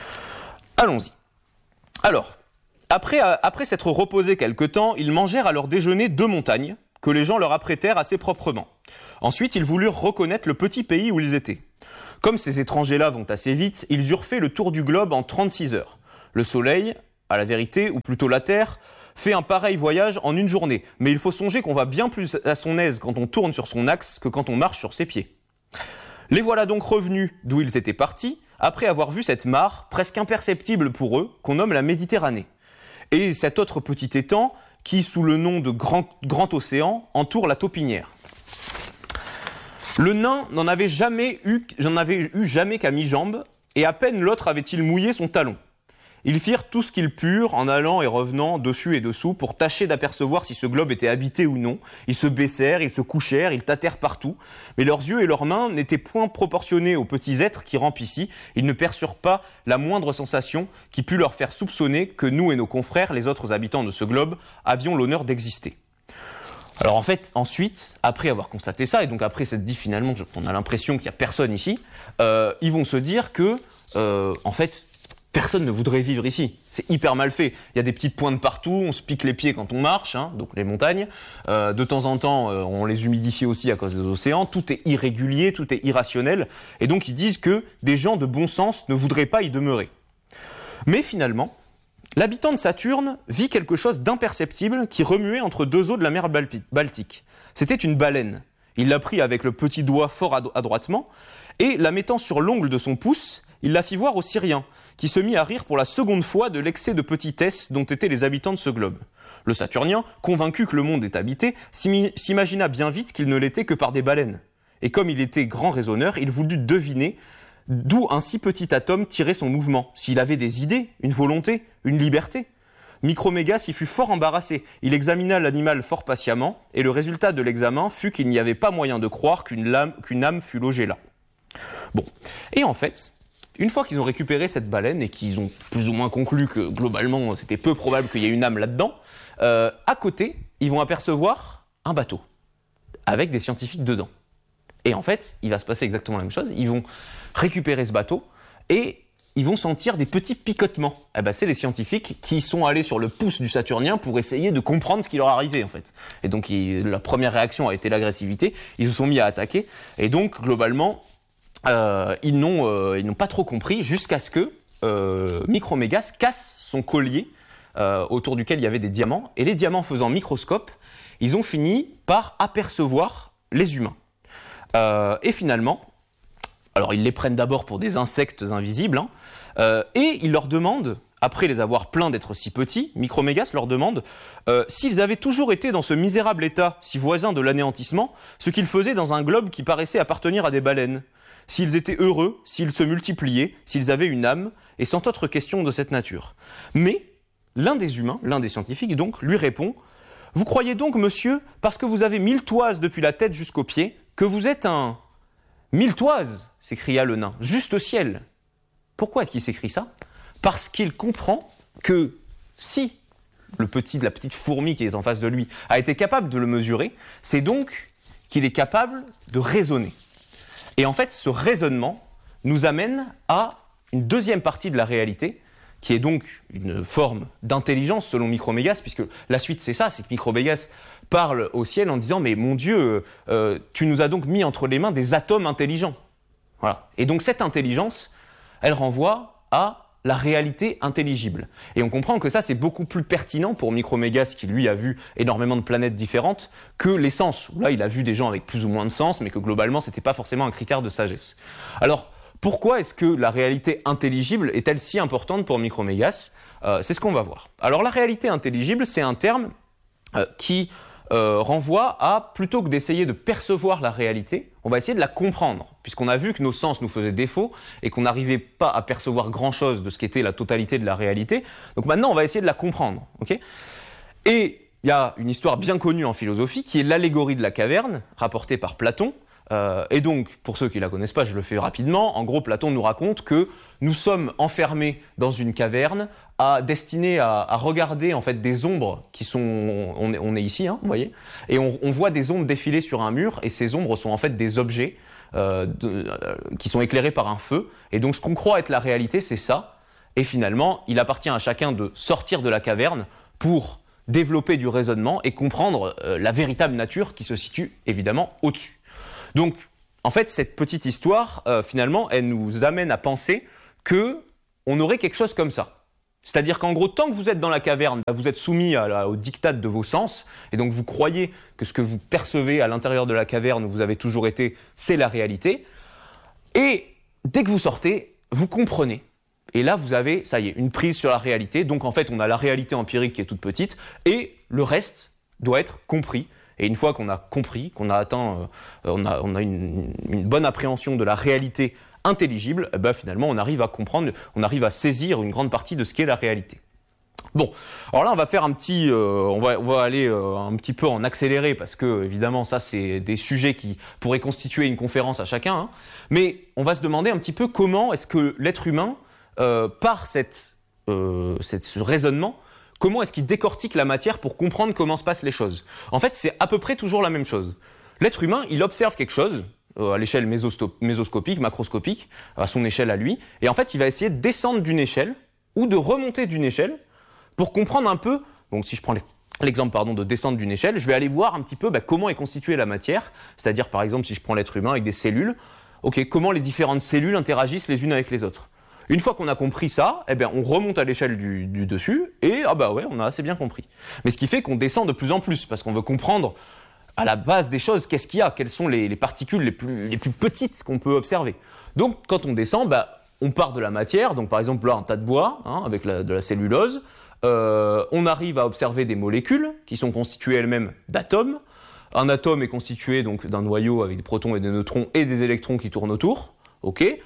Allons-y. Alors, après, euh, après s'être reposés quelque temps, ils mangèrent à leur déjeuner deux montagnes, que les gens leur apprêtèrent assez proprement. Ensuite, ils voulurent reconnaître le petit pays où ils étaient. Comme ces étrangers-là vont assez vite, ils eurent fait le tour du globe en trente-six heures. Le Soleil, à la vérité, ou plutôt la Terre, fait un pareil voyage en une journée. Mais il faut songer qu'on va bien plus à son aise quand on tourne sur son axe que quand on marche sur ses pieds. Les voilà donc revenus d'où ils étaient partis, après avoir vu cette mare, presque imperceptible pour eux, qu'on nomme la Méditerranée. Et cet autre petit étang, qui, sous le nom de Grand, Grand Océan, entoure la Taupinière. Le nain n'en avait jamais eu, j'en avais eu jamais qu'à mi-jambe, et à peine l'autre avait-il mouillé son talon. Ils firent tout ce qu'ils purent, en allant et revenant dessus et dessous, pour tâcher d'apercevoir si ce globe était habité ou non. Ils se baissèrent, ils se couchèrent, ils tâtèrent partout, mais leurs yeux et leurs mains n'étaient point proportionnés aux petits êtres qui rampent ici. Ils ne perçurent pas la moindre sensation qui pût leur faire soupçonner que nous et nos confrères, les autres habitants de ce globe, avions l'honneur d'exister. Alors en fait, ensuite, après avoir constaté ça, et donc après s'être dit finalement, on a l'impression qu'il n'y a personne ici, euh, ils vont se dire que, euh, en fait, personne ne voudrait vivre ici. C'est hyper mal fait. Il y a des petites pointes partout, on se pique les pieds quand on marche, hein, donc les montagnes. Euh, de temps en temps, euh, on les humidifie aussi à cause des océans. Tout est irrégulier, tout est irrationnel. Et donc ils disent que des gens de bon sens ne voudraient pas y demeurer. Mais finalement, l'habitant de Saturne vit quelque chose d'imperceptible qui remuait entre deux eaux de la mer Baltique. C'était une baleine. Il l'a pris avec le petit doigt fort adroitement, et la mettant sur l'ongle de son pouce, il la fit voir aux Syriens, qui se mit à rire pour la seconde fois de l'excès de petitesse dont étaient les habitants de ce globe. Le Saturnien, convaincu que le monde est habité, s'imagina bien vite qu'il ne l'était que par des baleines. Et comme il était grand raisonneur, il voulut deviner d'où un si petit atome tirait son mouvement, s'il avait des idées, une volonté, une liberté. Micromégas y fut fort embarrassé. Il examina l'animal fort patiemment, et le résultat de l'examen fut qu'il n'y avait pas moyen de croire qu'une, lame, qu'une âme fût logée là. Bon, et en fait, une fois qu'ils ont récupéré cette baleine et qu'ils ont plus ou moins conclu que globalement c'était peu probable qu'il y ait une âme là-dedans, euh, à côté, ils vont apercevoir un bateau avec des scientifiques dedans. Et en fait, il va se passer exactement la même chose. Ils vont récupérer ce bateau et ils vont sentir des petits picotements. Eh ben, c'est les scientifiques qui sont allés sur le pouce du Saturnien pour essayer de comprendre ce qui leur arrivait, en fait. Et donc, il, la première réaction a été l'agressivité. Ils se sont mis à attaquer. Et donc, globalement, euh, ils, n'ont, euh, ils n'ont pas trop compris jusqu'à ce que euh, Micromégas casse son collier euh, autour duquel il y avait des diamants. Et les diamants faisant microscope, ils ont fini par apercevoir les humains. Euh, et finalement, alors ils les prennent d'abord pour des insectes invisibles, hein, euh, et ils leur demandent, après les avoir plaints d'être si petits, Micromégas leur demande euh, s'ils avaient toujours été dans ce misérable état, si voisin de l'anéantissement, ce qu'ils faisaient dans un globe qui paraissait appartenir à des baleines, s'ils étaient heureux, s'ils se multipliaient, s'ils avaient une âme, et sans autre question de cette nature. Mais l'un des humains, l'un des scientifiques donc, lui répond « Vous croyez donc, monsieur, parce que vous avez mille toises depuis la tête jusqu'aux pieds, que vous êtes un... mille toises !» s'écria le nain, « juste au ciel !» Pourquoi est-ce qu'il s'écrit ça ? Parce qu'il comprend que si le petit, la petite fourmi qui est en face de lui a été capable de le mesurer, c'est donc qu'il est capable de raisonner. Et en fait, ce raisonnement nous amène à une deuxième partie de la réalité, qui est donc une forme d'intelligence selon Micromégas, puisque la suite c'est ça, c'est que Micromégas parle au ciel en disant « Mais mon Dieu, euh, tu nous as donc mis entre les mains des atomes intelligents. » Voilà. Et donc cette intelligence, elle renvoie à la réalité intelligible. Et on comprend que ça, c'est beaucoup plus pertinent pour Micromégas, qui lui a vu énormément de planètes différentes, que les sens. Là, il a vu des gens avec plus ou moins de sens, mais que globalement, c'était pas forcément un critère de sagesse. Alors, pourquoi est-ce que la réalité intelligible est-elle si importante pour Micromégas ? euh, C'est ce qu'on va voir. Alors, la réalité intelligible, c'est un terme euh, qui euh, renvoie à, plutôt que d'essayer de percevoir la réalité, on va essayer de la comprendre, puisqu'on a vu que nos sens nous faisaient défaut et qu'on n'arrivait pas à percevoir grand-chose de ce qu'était la totalité de la réalité. Donc maintenant, on va essayer de la comprendre. Okay ? Et il y a une histoire bien connue en philosophie qui est l'allégorie de la caverne, rapportée par Platon. Euh, et donc, pour ceux qui ne la connaissent pas, je le fais rapidement. En gros, Platon nous raconte que nous sommes enfermés dans une caverne à, destinée à, à regarder en fait des ombres qui sont... On est, on est ici, hein, vous voyez, et on, on voit des ombres défiler sur un mur, et ces ombres sont en fait des objets euh, de, euh, qui sont éclairés par un feu. Et donc, ce qu'on croit être la réalité, c'est ça. Et finalement, il appartient à chacun de sortir de la caverne pour développer du raisonnement et comprendre euh, la véritable nature qui se situe évidemment au-dessus. Donc, en fait, cette petite histoire, euh, finalement, elle nous amène à penser qu'on aurait quelque chose comme ça. C'est-à-dire qu'en gros, tant que vous êtes dans la caverne, vous êtes soumis à la, au diktat de vos sens, et donc vous croyez que ce que vous percevez à l'intérieur de la caverne où vous avez toujours été, c'est la réalité. Et dès que vous sortez, vous comprenez. Et là, vous avez, ça y est, une prise sur la réalité. Donc en fait, on a la réalité empirique qui est toute petite, et le reste doit être compris. Et une fois qu'on a compris, qu'on a atteint, euh, on a, on a une, une bonne appréhension de la réalité intelligible, eh ben finalement on arrive à comprendre, on arrive à saisir une grande partie de ce qu'est la réalité. Bon, alors là on va faire un petit, euh, on va, on va aller euh, un petit peu en accéléré parce que évidemment ça c'est des sujets qui pourraient constituer une conférence à chacun, hein, mais on va se demander un petit peu comment est-ce que l'être humain, euh, par cette, euh, cette, ce raisonnement, comment est-ce qu'il décortique la matière pour comprendre comment se passent les choses. En fait, c'est à peu près toujours la même chose. L'être humain, il observe quelque chose, euh, à l'échelle mésostop- mésoscopique, macroscopique, à son échelle à lui, et en fait, il va essayer de descendre d'une échelle, ou de remonter d'une échelle, pour comprendre un peu, donc si je prends l'exemple pardon, de descendre d'une échelle, je vais aller voir un petit peu bah, comment est constituée la matière, c'est-à-dire par exemple, si je prends l'être humain avec des cellules, ok, comment les différentes cellules interagissent les unes avec les autres. Une fois qu'on a compris ça, eh bien, on remonte à l'échelle du, du dessus, et ah bah ouais, on a assez bien compris. Mais ce qui fait qu'on descend de plus en plus, parce qu'on veut comprendre à la base des choses, qu'est-ce qu'il y a, quelles sont les, les particules les plus, les plus petites qu'on peut observer. Donc, quand on descend, bah, on part de la matière, donc par exemple là, un tas de bois, hein, avec la, de la cellulose, euh, on arrive à observer des molécules, qui sont constituées elles-mêmes d'atomes. Un atome est constitué donc d'un noyau avec des protons et des neutrons, et des électrons qui tournent autour, ok.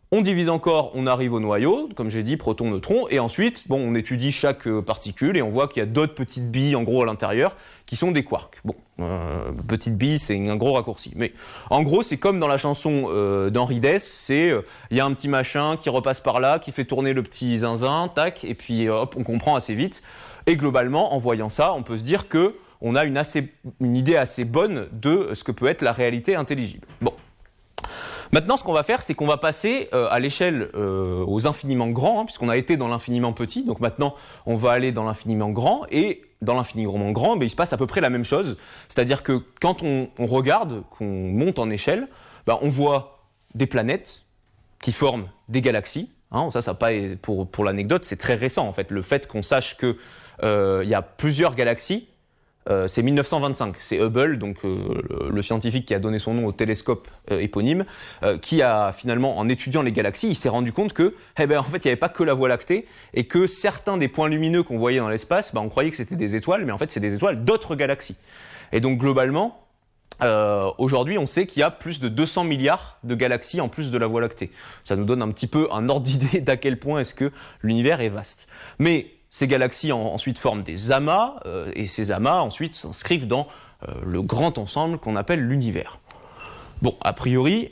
On divise encore, on arrive au noyau, comme j'ai dit, proton, neutron, et ensuite, bon, on étudie chaque euh, particule et on voit qu'il y a d'autres petites billes, en gros, à l'intérieur, qui sont des quarks. Bon, euh, petites billes, c'est un gros raccourci. Mais en gros, c'est comme dans la chanson euh, d'Henri Dess, c'est, il euh, y a un petit machin qui repasse par là, qui fait tourner le petit zinzin, tac, et puis hop, on comprend assez vite. Et globalement, en voyant ça, on peut se dire que on a une, assez, une idée assez bonne de ce que peut être la réalité intelligible. Bon. Maintenant, ce qu'on va faire, c'est qu'on va passer euh, à l'échelle euh, aux infiniment grands, hein, puisqu'on a été dans l'infiniment petit. Donc maintenant, on va aller dans l'infiniment grand. Et dans l'infiniment grand, ben, il se passe à peu près la même chose. C'est-à-dire que quand on, on regarde, qu'on monte en échelle, ben, on voit des planètes qui forment des galaxies. Hein, ça, ça pas, pour, pour l'anecdote, c'est très récent en fait. Le fait qu'on sache qu'il euh, y a plusieurs galaxies, Euh, c'est mille neuf cent vingt-cinq, c'est Hubble, donc euh, le, le scientifique qui a donné son nom au télescope euh, éponyme, euh, qui a finalement, en étudiant les galaxies, il s'est rendu compte que, eh ben, en fait, il n'y avait pas que la Voie lactée, et que certains des points lumineux qu'on voyait dans l'espace, ben, on croyait que c'était des étoiles, mais en fait, c'est des étoiles d'autres galaxies. Et donc, globalement, euh, aujourd'hui, on sait qu'il y a plus de deux cents milliards de galaxies en plus de la Voie lactée. Ça nous donne un petit peu un ordre d'idée d'à quel point est-ce que l'univers est vaste. Mais ces galaxies en, ensuite forment des amas, euh, et ces amas ensuite s'inscrivent dans euh, le grand ensemble qu'on appelle l'univers. Bon, a priori,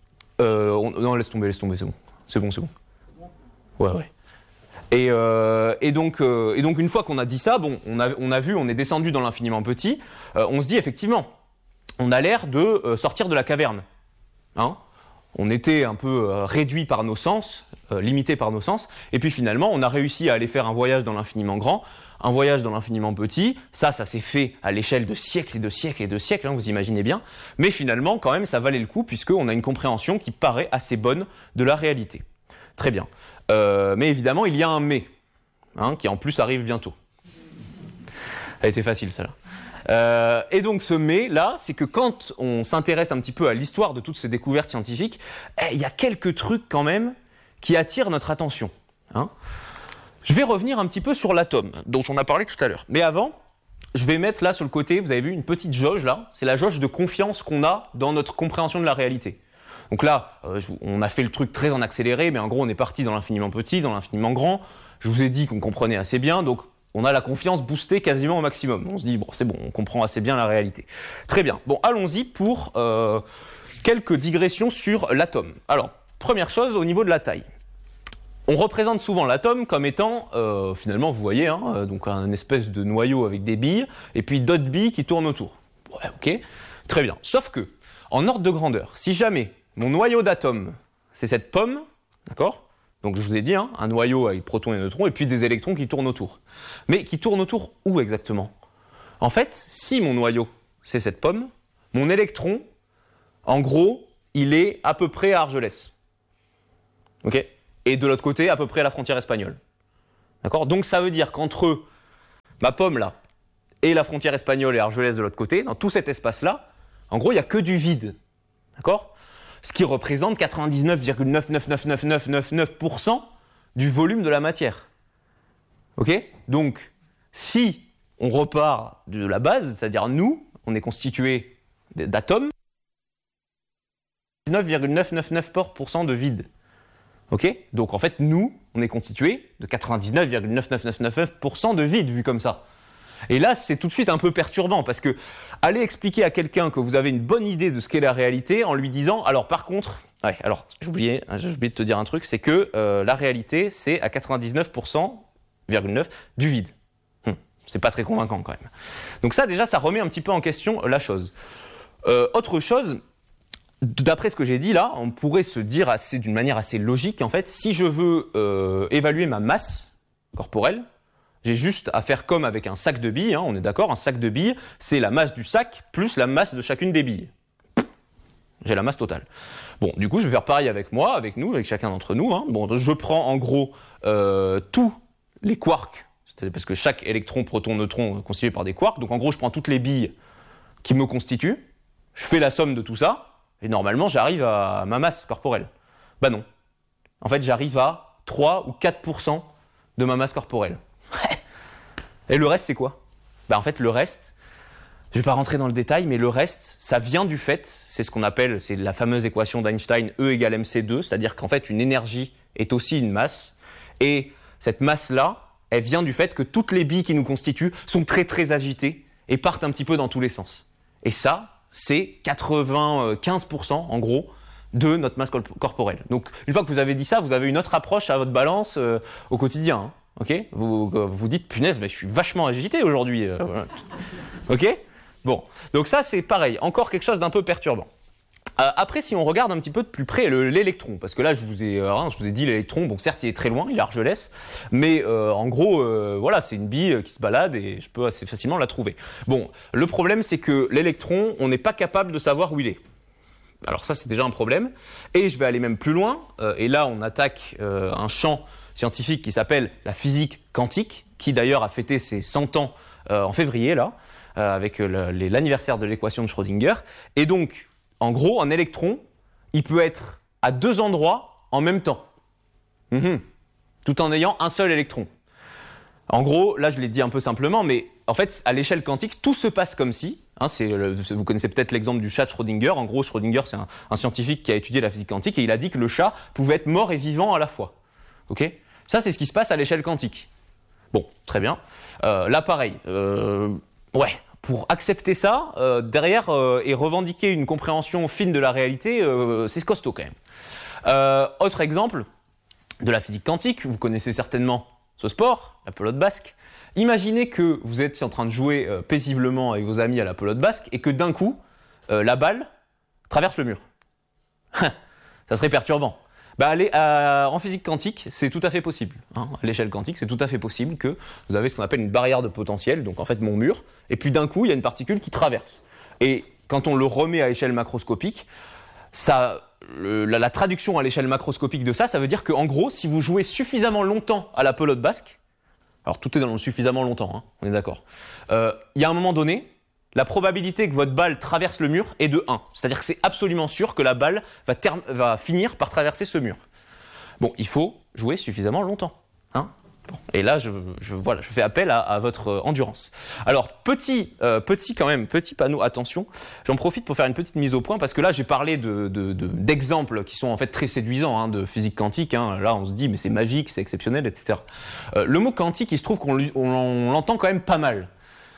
euh, on, non, laisse tomber, laisse tomber, c'est bon, c'est bon, c'est bon. Ouais, ouais. Et, euh, et, donc, euh, et donc, une fois qu'on a dit ça, bon, on a, on a vu, on est descendu dans l'infiniment petit, euh, on se dit effectivement, on a l'air de euh, sortir de la caverne, hein. On était un peu euh, réduit par nos sens, euh, limité par nos sens, et puis finalement, on a réussi à aller faire un voyage dans l'infiniment grand, un voyage dans l'infiniment petit. Ça, ça s'est fait à l'échelle de siècles et de siècles et de siècles, hein, vous imaginez bien. Mais finalement, quand même, ça valait le coup, puisqu'on a une compréhension qui paraît assez bonne de la réalité. Très bien. Euh, mais évidemment, il y a un mais, hein, qui en plus arrive bientôt. Ça a été facile, celle-là. Euh, et donc ce mais là, c'est que quand on s'intéresse un petit peu à l'histoire de toutes ces découvertes scientifiques, eh, il y a quelques trucs quand même qui attirent notre attention. Hein. Je vais revenir un petit peu sur l'atome, dont on a parlé tout à l'heure. Mais avant, je vais mettre là sur le côté, vous avez vu une petite jauge là, c'est la jauge de confiance qu'on a dans notre compréhension de la réalité. Donc là, euh, je, on a fait le truc très en accéléré, mais en gros on est parti dans l'infiniment petit, dans l'infiniment grand. Je vous ai dit qu'on comprenait assez bien, donc on a la confiance boostée quasiment au maximum. On se dit, bon, c'est bon, on comprend assez bien la réalité. Très bien. Bon, allons-y pour euh, quelques digressions sur l'atome. Alors, première chose, au niveau de la taille. On représente souvent l'atome comme étant, euh, finalement, vous voyez, hein, donc un espèce de noyau avec des billes, et puis d'autres billes qui tournent autour. Ouais, ok, très bien. Sauf que, en ordre de grandeur, si jamais mon noyau d'atome, c'est cette pomme, d'accord ? Donc je vous ai dit, hein, un noyau avec protons et neutrons, et puis des électrons qui tournent autour. Mais qui tournent autour où exactement ? En fait, si mon noyau, c'est cette pomme, mon électron, en gros, il est à peu près à Argelès. Ok ? Et de l'autre côté, à peu près à la frontière espagnole. D'accord ? Donc ça veut dire qu'entre ma pomme là, et la frontière espagnole et Argelès de l'autre côté, dans tout cet espace-là, en gros, il n'y a que du vide. D'accord ? Ce qui représente quatre-vingt-dix-neuf virgule neuf neuf neuf neuf neuf neuf neuf pour cent du volume de la matière. Ok ? Donc, si on repart de la base, c'est-à-dire nous, on est constitué d'atomes, dix-neuf virgule neuf neuf neuf pour cent de vide. Ok ? Donc en fait, nous, on est constitué de quatre-vingt-dix-neuf virgule neuf neuf neuf neuf pour cent de vide, vu comme ça. Et là, c'est tout de suite un peu perturbant, parce que aller expliquer à quelqu'un que vous avez une bonne idée de ce qu'est la réalité en lui disant, alors par contre, ouais, alors j'ai oublié, j'ai oublié de te dire un truc, c'est que euh, la réalité, c'est à quatre-vingt-dix-neuf virgule neuf pour cent du vide. Hum, c'est pas très convaincant quand même. Donc ça, déjà, ça remet un petit peu en question la chose. Euh, autre chose, d'après ce que j'ai dit là, on pourrait se dire assez, d'une manière assez logique, en fait, si je veux euh, évaluer ma masse corporelle, j'ai juste à faire comme avec un sac de billes, hein, on est d'accord, un sac de billes, c'est la masse du sac plus la masse de chacune des billes. J'ai la masse totale. Bon, du coup, je vais faire pareil avec moi, avec nous, avec chacun d'entre nous. Hein. Bon, je prends en gros euh, tous les quarks, c'est-à-dire parce que chaque électron, proton, neutron est constitué par des quarks, donc en gros, je prends toutes les billes qui me constituent, je fais la somme de tout ça, et normalement, j'arrive à ma masse corporelle. Bah non. En fait, j'arrive à trois ou quatre pour cent de ma masse corporelle. Et le reste, c'est quoi ? Bah en fait, le reste, Je ne vais pas rentrer dans le détail, mais le reste, ça vient du fait, c'est ce qu'on appelle, c'est la fameuse équation d'Einstein, E égale M C deux, c'est-à-dire qu'en fait, une énergie est aussi une masse, et cette masse-là, elle vient du fait que toutes les billes qui nous constituent sont très très agitées et partent un petit peu dans tous les sens. Et ça, c'est quatre-vingt-quinze pour cent en gros de notre masse corporelle. Donc une fois que vous avez dit ça, vous avez une autre approche à votre balance euh, au quotidien. Hein, ok ? Vous vous dites, punaise, mais je suis vachement agité aujourd'hui. Euh, voilà. Ok ? Bon, donc ça c'est pareil, encore quelque chose d'un peu perturbant. Euh, après, si on regarde un petit peu de plus près le, l'électron, parce que là, je vous ai, euh, hein, je vous ai dit l'électron. Bon, certes, il est très loin, il est Argelès, mais euh, en gros, euh, voilà, c'est une bille qui se balade et je peux assez facilement la trouver. Bon, le problème, c'est que l'électron, on n'est pas capable de savoir où il est. Alors ça, c'est déjà un problème. Et je vais aller même plus loin. Euh, et là, on attaque euh, un champ scientifique qui s'appelle la physique quantique, qui d'ailleurs a fêté ses cent ans euh, en février là, euh, avec le, les, l'anniversaire de l'équation de Schrödinger. Et donc en gros, un électron, il peut être à deux endroits en même temps, mmh. tout en ayant un seul électron. En gros, là je l'ai dit un peu simplement, mais en fait, à l'échelle quantique, tout se passe comme si, hein, c'est le, vous connaissez peut-être l'exemple du chat de Schrödinger. En gros, Schrödinger, c'est un, un scientifique qui a étudié la physique quantique et il a dit que le chat pouvait être mort et vivant à la fois. Ok ? Ça, c'est ce qui se passe à l'échelle quantique. Bon, très bien. Euh, là, pareil. Euh, ouais. Pour accepter ça, euh, derrière, euh, et revendiquer une compréhension fine de la réalité, euh, c'est costaud quand même. Euh, autre exemple de la physique quantique, vous connaissez certainement ce sport, la pelote basque. Imaginez que vous êtes en train de jouer euh, paisiblement avec vos amis à la pelote basque et que d'un coup, euh, la balle traverse le mur. Ça serait perturbant. Bah, allez, euh, en physique quantique, c'est tout à fait possible. Hein. À l'échelle quantique, c'est tout à fait possible que vous avez ce qu'on appelle une barrière de potentiel, donc en fait mon mur, et puis d'un coup, il y a une particule qui traverse. Et quand on le remet à échelle macroscopique, ça, le, la, la traduction à l'échelle macroscopique de ça, ça veut dire qu'en gros, si vous jouez suffisamment longtemps à la pelote basque, alors tout est dans le suffisamment longtemps, hein, on est d'accord, euh, il y a un moment donné, la probabilité que votre balle traverse le mur est de un. C'est-à-dire que c'est absolument sûr que la balle va, term- va finir par traverser ce mur. Bon, il faut jouer suffisamment longtemps. Hein bon. Et là, je, je, voilà, je fais appel à, à votre endurance. Alors, petit, euh, petit quand même, petit panneau, attention. J'en profite pour faire une petite mise au point, parce que là, j'ai parlé de, de, de, d'exemples qui sont en fait très séduisants hein, de physique quantique. Hein. Là, on se dit, mais c'est magique, c'est exceptionnel, et cetera. Euh, le mot quantique, il se trouve qu'on on, on l'entend quand même pas mal.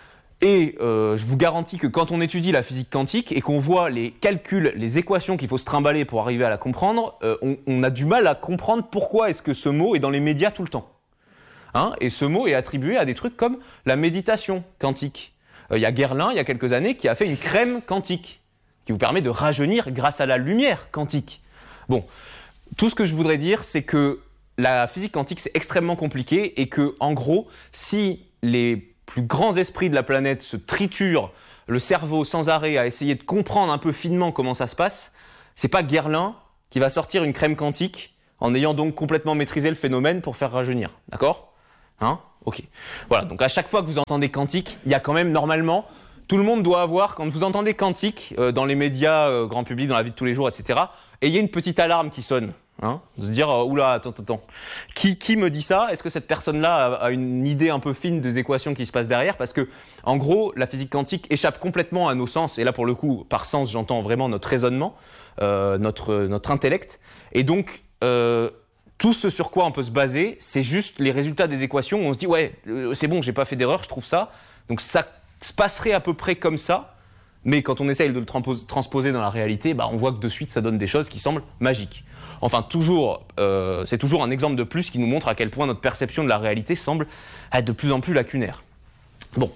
Et euh, je vous garantis que quand on étudie la physique quantique et qu'on voit les calculs, les équations qu'il faut se trimballer pour arriver à la comprendre, euh, on, on a du mal à comprendre pourquoi est-ce que ce mot est dans les médias tout le temps. Hein, et ce mot est attribué à des trucs comme la méditation quantique. Euh, il y a Guerlain, il y a quelques années, qui a fait une crème quantique, qui vous permet de rajeunir grâce à la lumière quantique. Bon, tout ce que je voudrais dire, c'est que la physique quantique, c'est extrêmement compliqué et que, en gros, si les plus grands esprits de la planète se triturent le cerveau sans arrêt à essayer de comprendre un peu finement comment ça se passe, c'est pas Guerlain qui va sortir une crème quantique en ayant donc complètement maîtrisé le phénomène pour faire rajeunir. D'accord ? Hein ? Ok. Voilà, donc à chaque fois que vous entendez quantique, il y a quand même normalement, tout le monde doit avoir, quand vous entendez quantique euh, dans les médias, euh, grand public, dans la vie de tous les jours, et cetera, ayez une petite alarme qui sonne. Hein, de se dire, euh, oula, attends, attends, qui, qui me dit ça ? Est-ce que cette personne-là a, a une idée un peu fine des équations qui se passent derrière ? Parce que, en gros, la physique quantique échappe complètement à nos sens, et là, pour le coup, par sens, j'entends vraiment notre raisonnement, euh, notre, notre intellect, et donc, euh, tout ce sur quoi on peut se baser, c'est juste les résultats des équations, où on se dit, ouais, euh, c'est bon, j'ai pas fait d'erreur, je trouve ça, donc ça se passerait à peu près comme ça, mais quand on essaye de le transposer dans la réalité, bah, on voit que de suite, ça donne des choses qui semblent magiques. Enfin, toujours, euh, c'est toujours un exemple de plus qui nous montre à quel point notre perception de la réalité semble être de plus en plus lacunaire. Bon,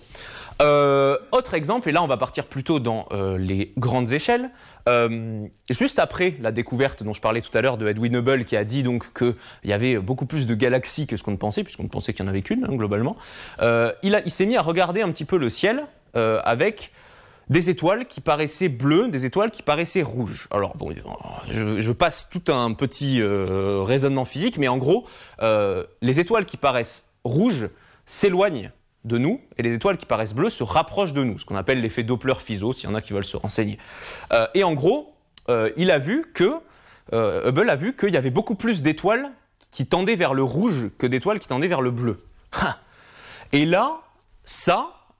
euh, autre exemple, et là on va partir plutôt dans euh, les grandes échelles. Euh, juste après la découverte dont je parlais tout à l'heure de Edwin Hubble, qui a dit donc qu'il y avait beaucoup plus de galaxies que ce qu'on ne pensait, puisqu'on ne pensait qu'il n'y en avait qu'une hein, globalement, euh, il, a, il s'est mis à regarder un petit peu le ciel euh, avec des étoiles qui paraissaient bleues, des étoiles qui paraissaient rouges. Alors bon, je, je passe tout un petit euh, raisonnement physique, mais en gros, euh, les étoiles qui paraissent rouges s'éloignent de nous, et les étoiles qui paraissent bleues se rapprochent de nous, ce qu'on appelle l'effet Doppler-Fizeau, s'il y en a qui veulent se renseigner. Euh, et en gros, euh, il a vu que, euh, Hubble a vu qu'il y avait beaucoup plus d'étoiles qui tendaient vers le rouge que d'étoiles qui tendaient vers le bleu. Et là, ça,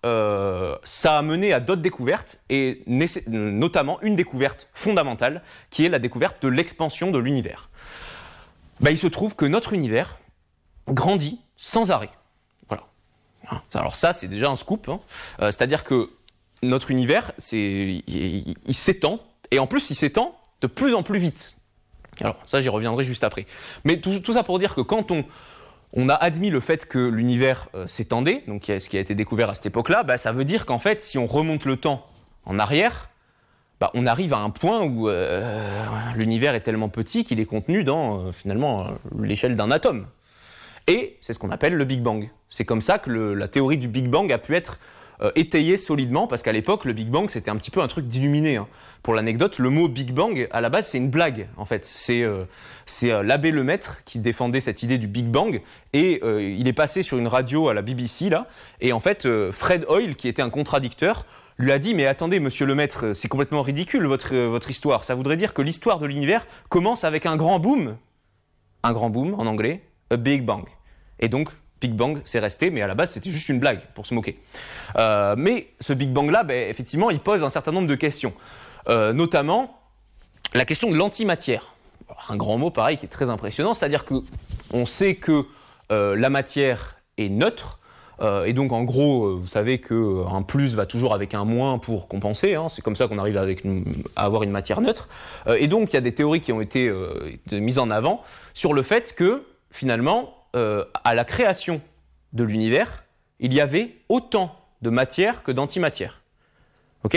euh, ça a mené à d'autres découvertes, et nécess- notamment une découverte fondamentale, qui est la découverte de l'expansion de l'univers. Bah, il se trouve que notre univers grandit sans arrêt. Voilà. Alors ça, c'est déjà un scoop. Hein. Euh, c'est-à-dire que notre univers, c'est, il, il, il s'étend, et en plus, il s'étend de plus en plus vite. Alors ça, j'y reviendrai juste après. Mais tout, tout ça pour dire que quand on, on a admis le fait que l'univers euh, s'étendait, donc ce qui a été découvert à cette époque-là, bah, ça veut dire qu'en fait, si on remonte le temps en arrière, bah, on arrive à un point où euh, l'univers est tellement petit qu'il est contenu dans, euh, finalement, euh, l'échelle d'un atome. Et c'est ce qu'on appelle le Big Bang. C'est comme ça que le, la théorie du Big Bang a pu être euh, étayée solidement, parce qu'à l'époque, le Big Bang, c'était un petit peu un truc d'illuminé. Hein. Pour l'anecdote, le mot Big Bang, à la base, c'est une blague, en fait. C'est, euh, c'est euh, l'abbé Lemaître qui défendait cette idée du Big Bang, et euh, il est passé sur une radio à la B B C, là, et en fait, euh, Fred Hoyle, qui était un contradicteur, lui a dit « Mais attendez, monsieur Lemaître, c'est complètement ridicule, votre, euh, votre histoire. Ça voudrait dire que l'histoire de l'univers commence avec un grand boom. » Un grand boom, en anglais, a Big Bang. Et donc, Big Bang, c'est resté, mais à la base, c'était juste une blague, pour se moquer. Euh, mais ce Big Bang-là, ben, effectivement, il pose un certain nombre de questions. Euh, notamment, la question de l'antimatière. Un grand mot, pareil, qui est très impressionnant, c'est-à-dire qu'on sait que euh, la matière est neutre, euh, et donc, en gros, euh, vous savez qu'un plus va toujours avec un moins pour compenser, hein, c'est comme ça qu'on arrive avec une, à avoir une matière neutre. Euh, et donc, il y a des théories qui ont été euh, mises en avant sur le fait que, finalement, Euh, à la création de l'univers, il y avait autant de matière que d'antimatière. Ok ?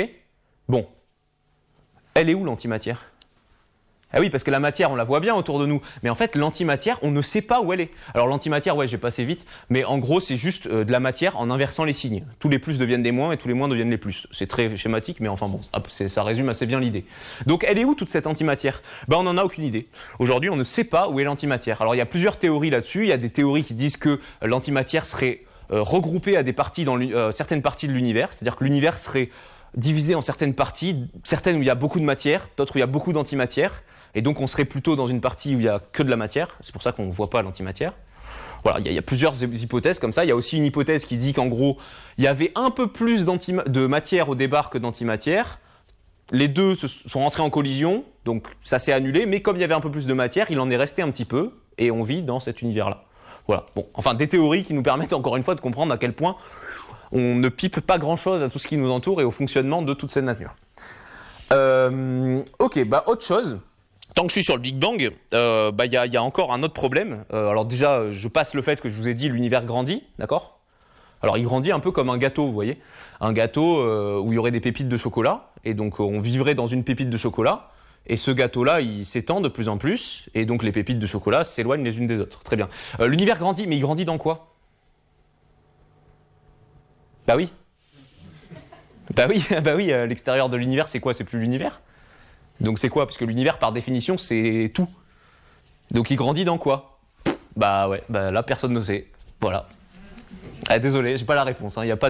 Bon. Elle est où l'antimatière ? Ah oui, parce que la matière, on la voit bien autour de nous. Mais en fait, l'antimatière, on ne sait pas où elle est. Alors l'antimatière, ouais, j'ai passé vite. Mais en gros, c'est juste euh, de la matière en inversant les signes. Tous les plus deviennent des moins et tous les moins deviennent les plus. C'est très schématique, mais enfin bon, c'est, ça résume assez bien l'idée. Donc elle est où toute cette antimatière ? Ben, on n'en a aucune idée. Aujourd'hui, on ne sait pas où est l'antimatière. Alors il y a plusieurs théories là-dessus. Il y a des théories qui disent que euh, l'antimatière serait euh, regroupée à des parties dans euh, certaines parties de l'univers. C'est-à-dire que l'univers serait divisé en certaines parties, certaines où il y a beaucoup de matière, d'autres où il y a beaucoup d'antimatière. Et donc, on serait plutôt dans une partie où il n'y a que de la matière. C'est pour ça qu'on ne voit pas l'antimatière. Voilà, il y, y a plusieurs hypothèses comme ça. Il y a aussi une hypothèse qui dit qu'en gros, il y avait un peu plus de matière au départ que d'antimatière. Les deux se sont rentrés en collision, donc ça s'est annulé. Mais comme il y avait un peu plus de matière, il en est resté un petit peu. Et on vit dans cet univers-là. Voilà. Bon, enfin, des théories qui nous permettent encore une fois de comprendre à quel point on ne pipe pas grand-chose à tout ce qui nous entoure et au fonctionnement de toute cette nature. Euh, ok, bah autre chose. Tant que je suis sur le Big Bang, euh, bah, y a, y a encore un autre problème. Euh, alors déjà, je passe le fait que je vous ai dit l'univers grandit, d'accord ? Alors il grandit un peu comme un gâteau, vous voyez ? Un gâteau euh, où il y aurait des pépites de chocolat, et donc on vivrait dans une pépite de chocolat, et ce gâteau-là, il s'étend de plus en plus, et donc les pépites de chocolat s'éloignent les unes des autres. Très bien. Euh, l'univers grandit, mais il grandit dans quoi ? Bah oui. Bah oui, bah oui, à l'extérieur de l'univers, c'est quoi ? C'est plus l'univers ? Donc c'est quoi ? Parce que l'univers, par définition, c'est tout. Donc il grandit dans quoi ? Bah ouais, bah là, personne ne sait. Voilà. Ah, désolé, j'ai pas la réponse. Hein. Il y a pas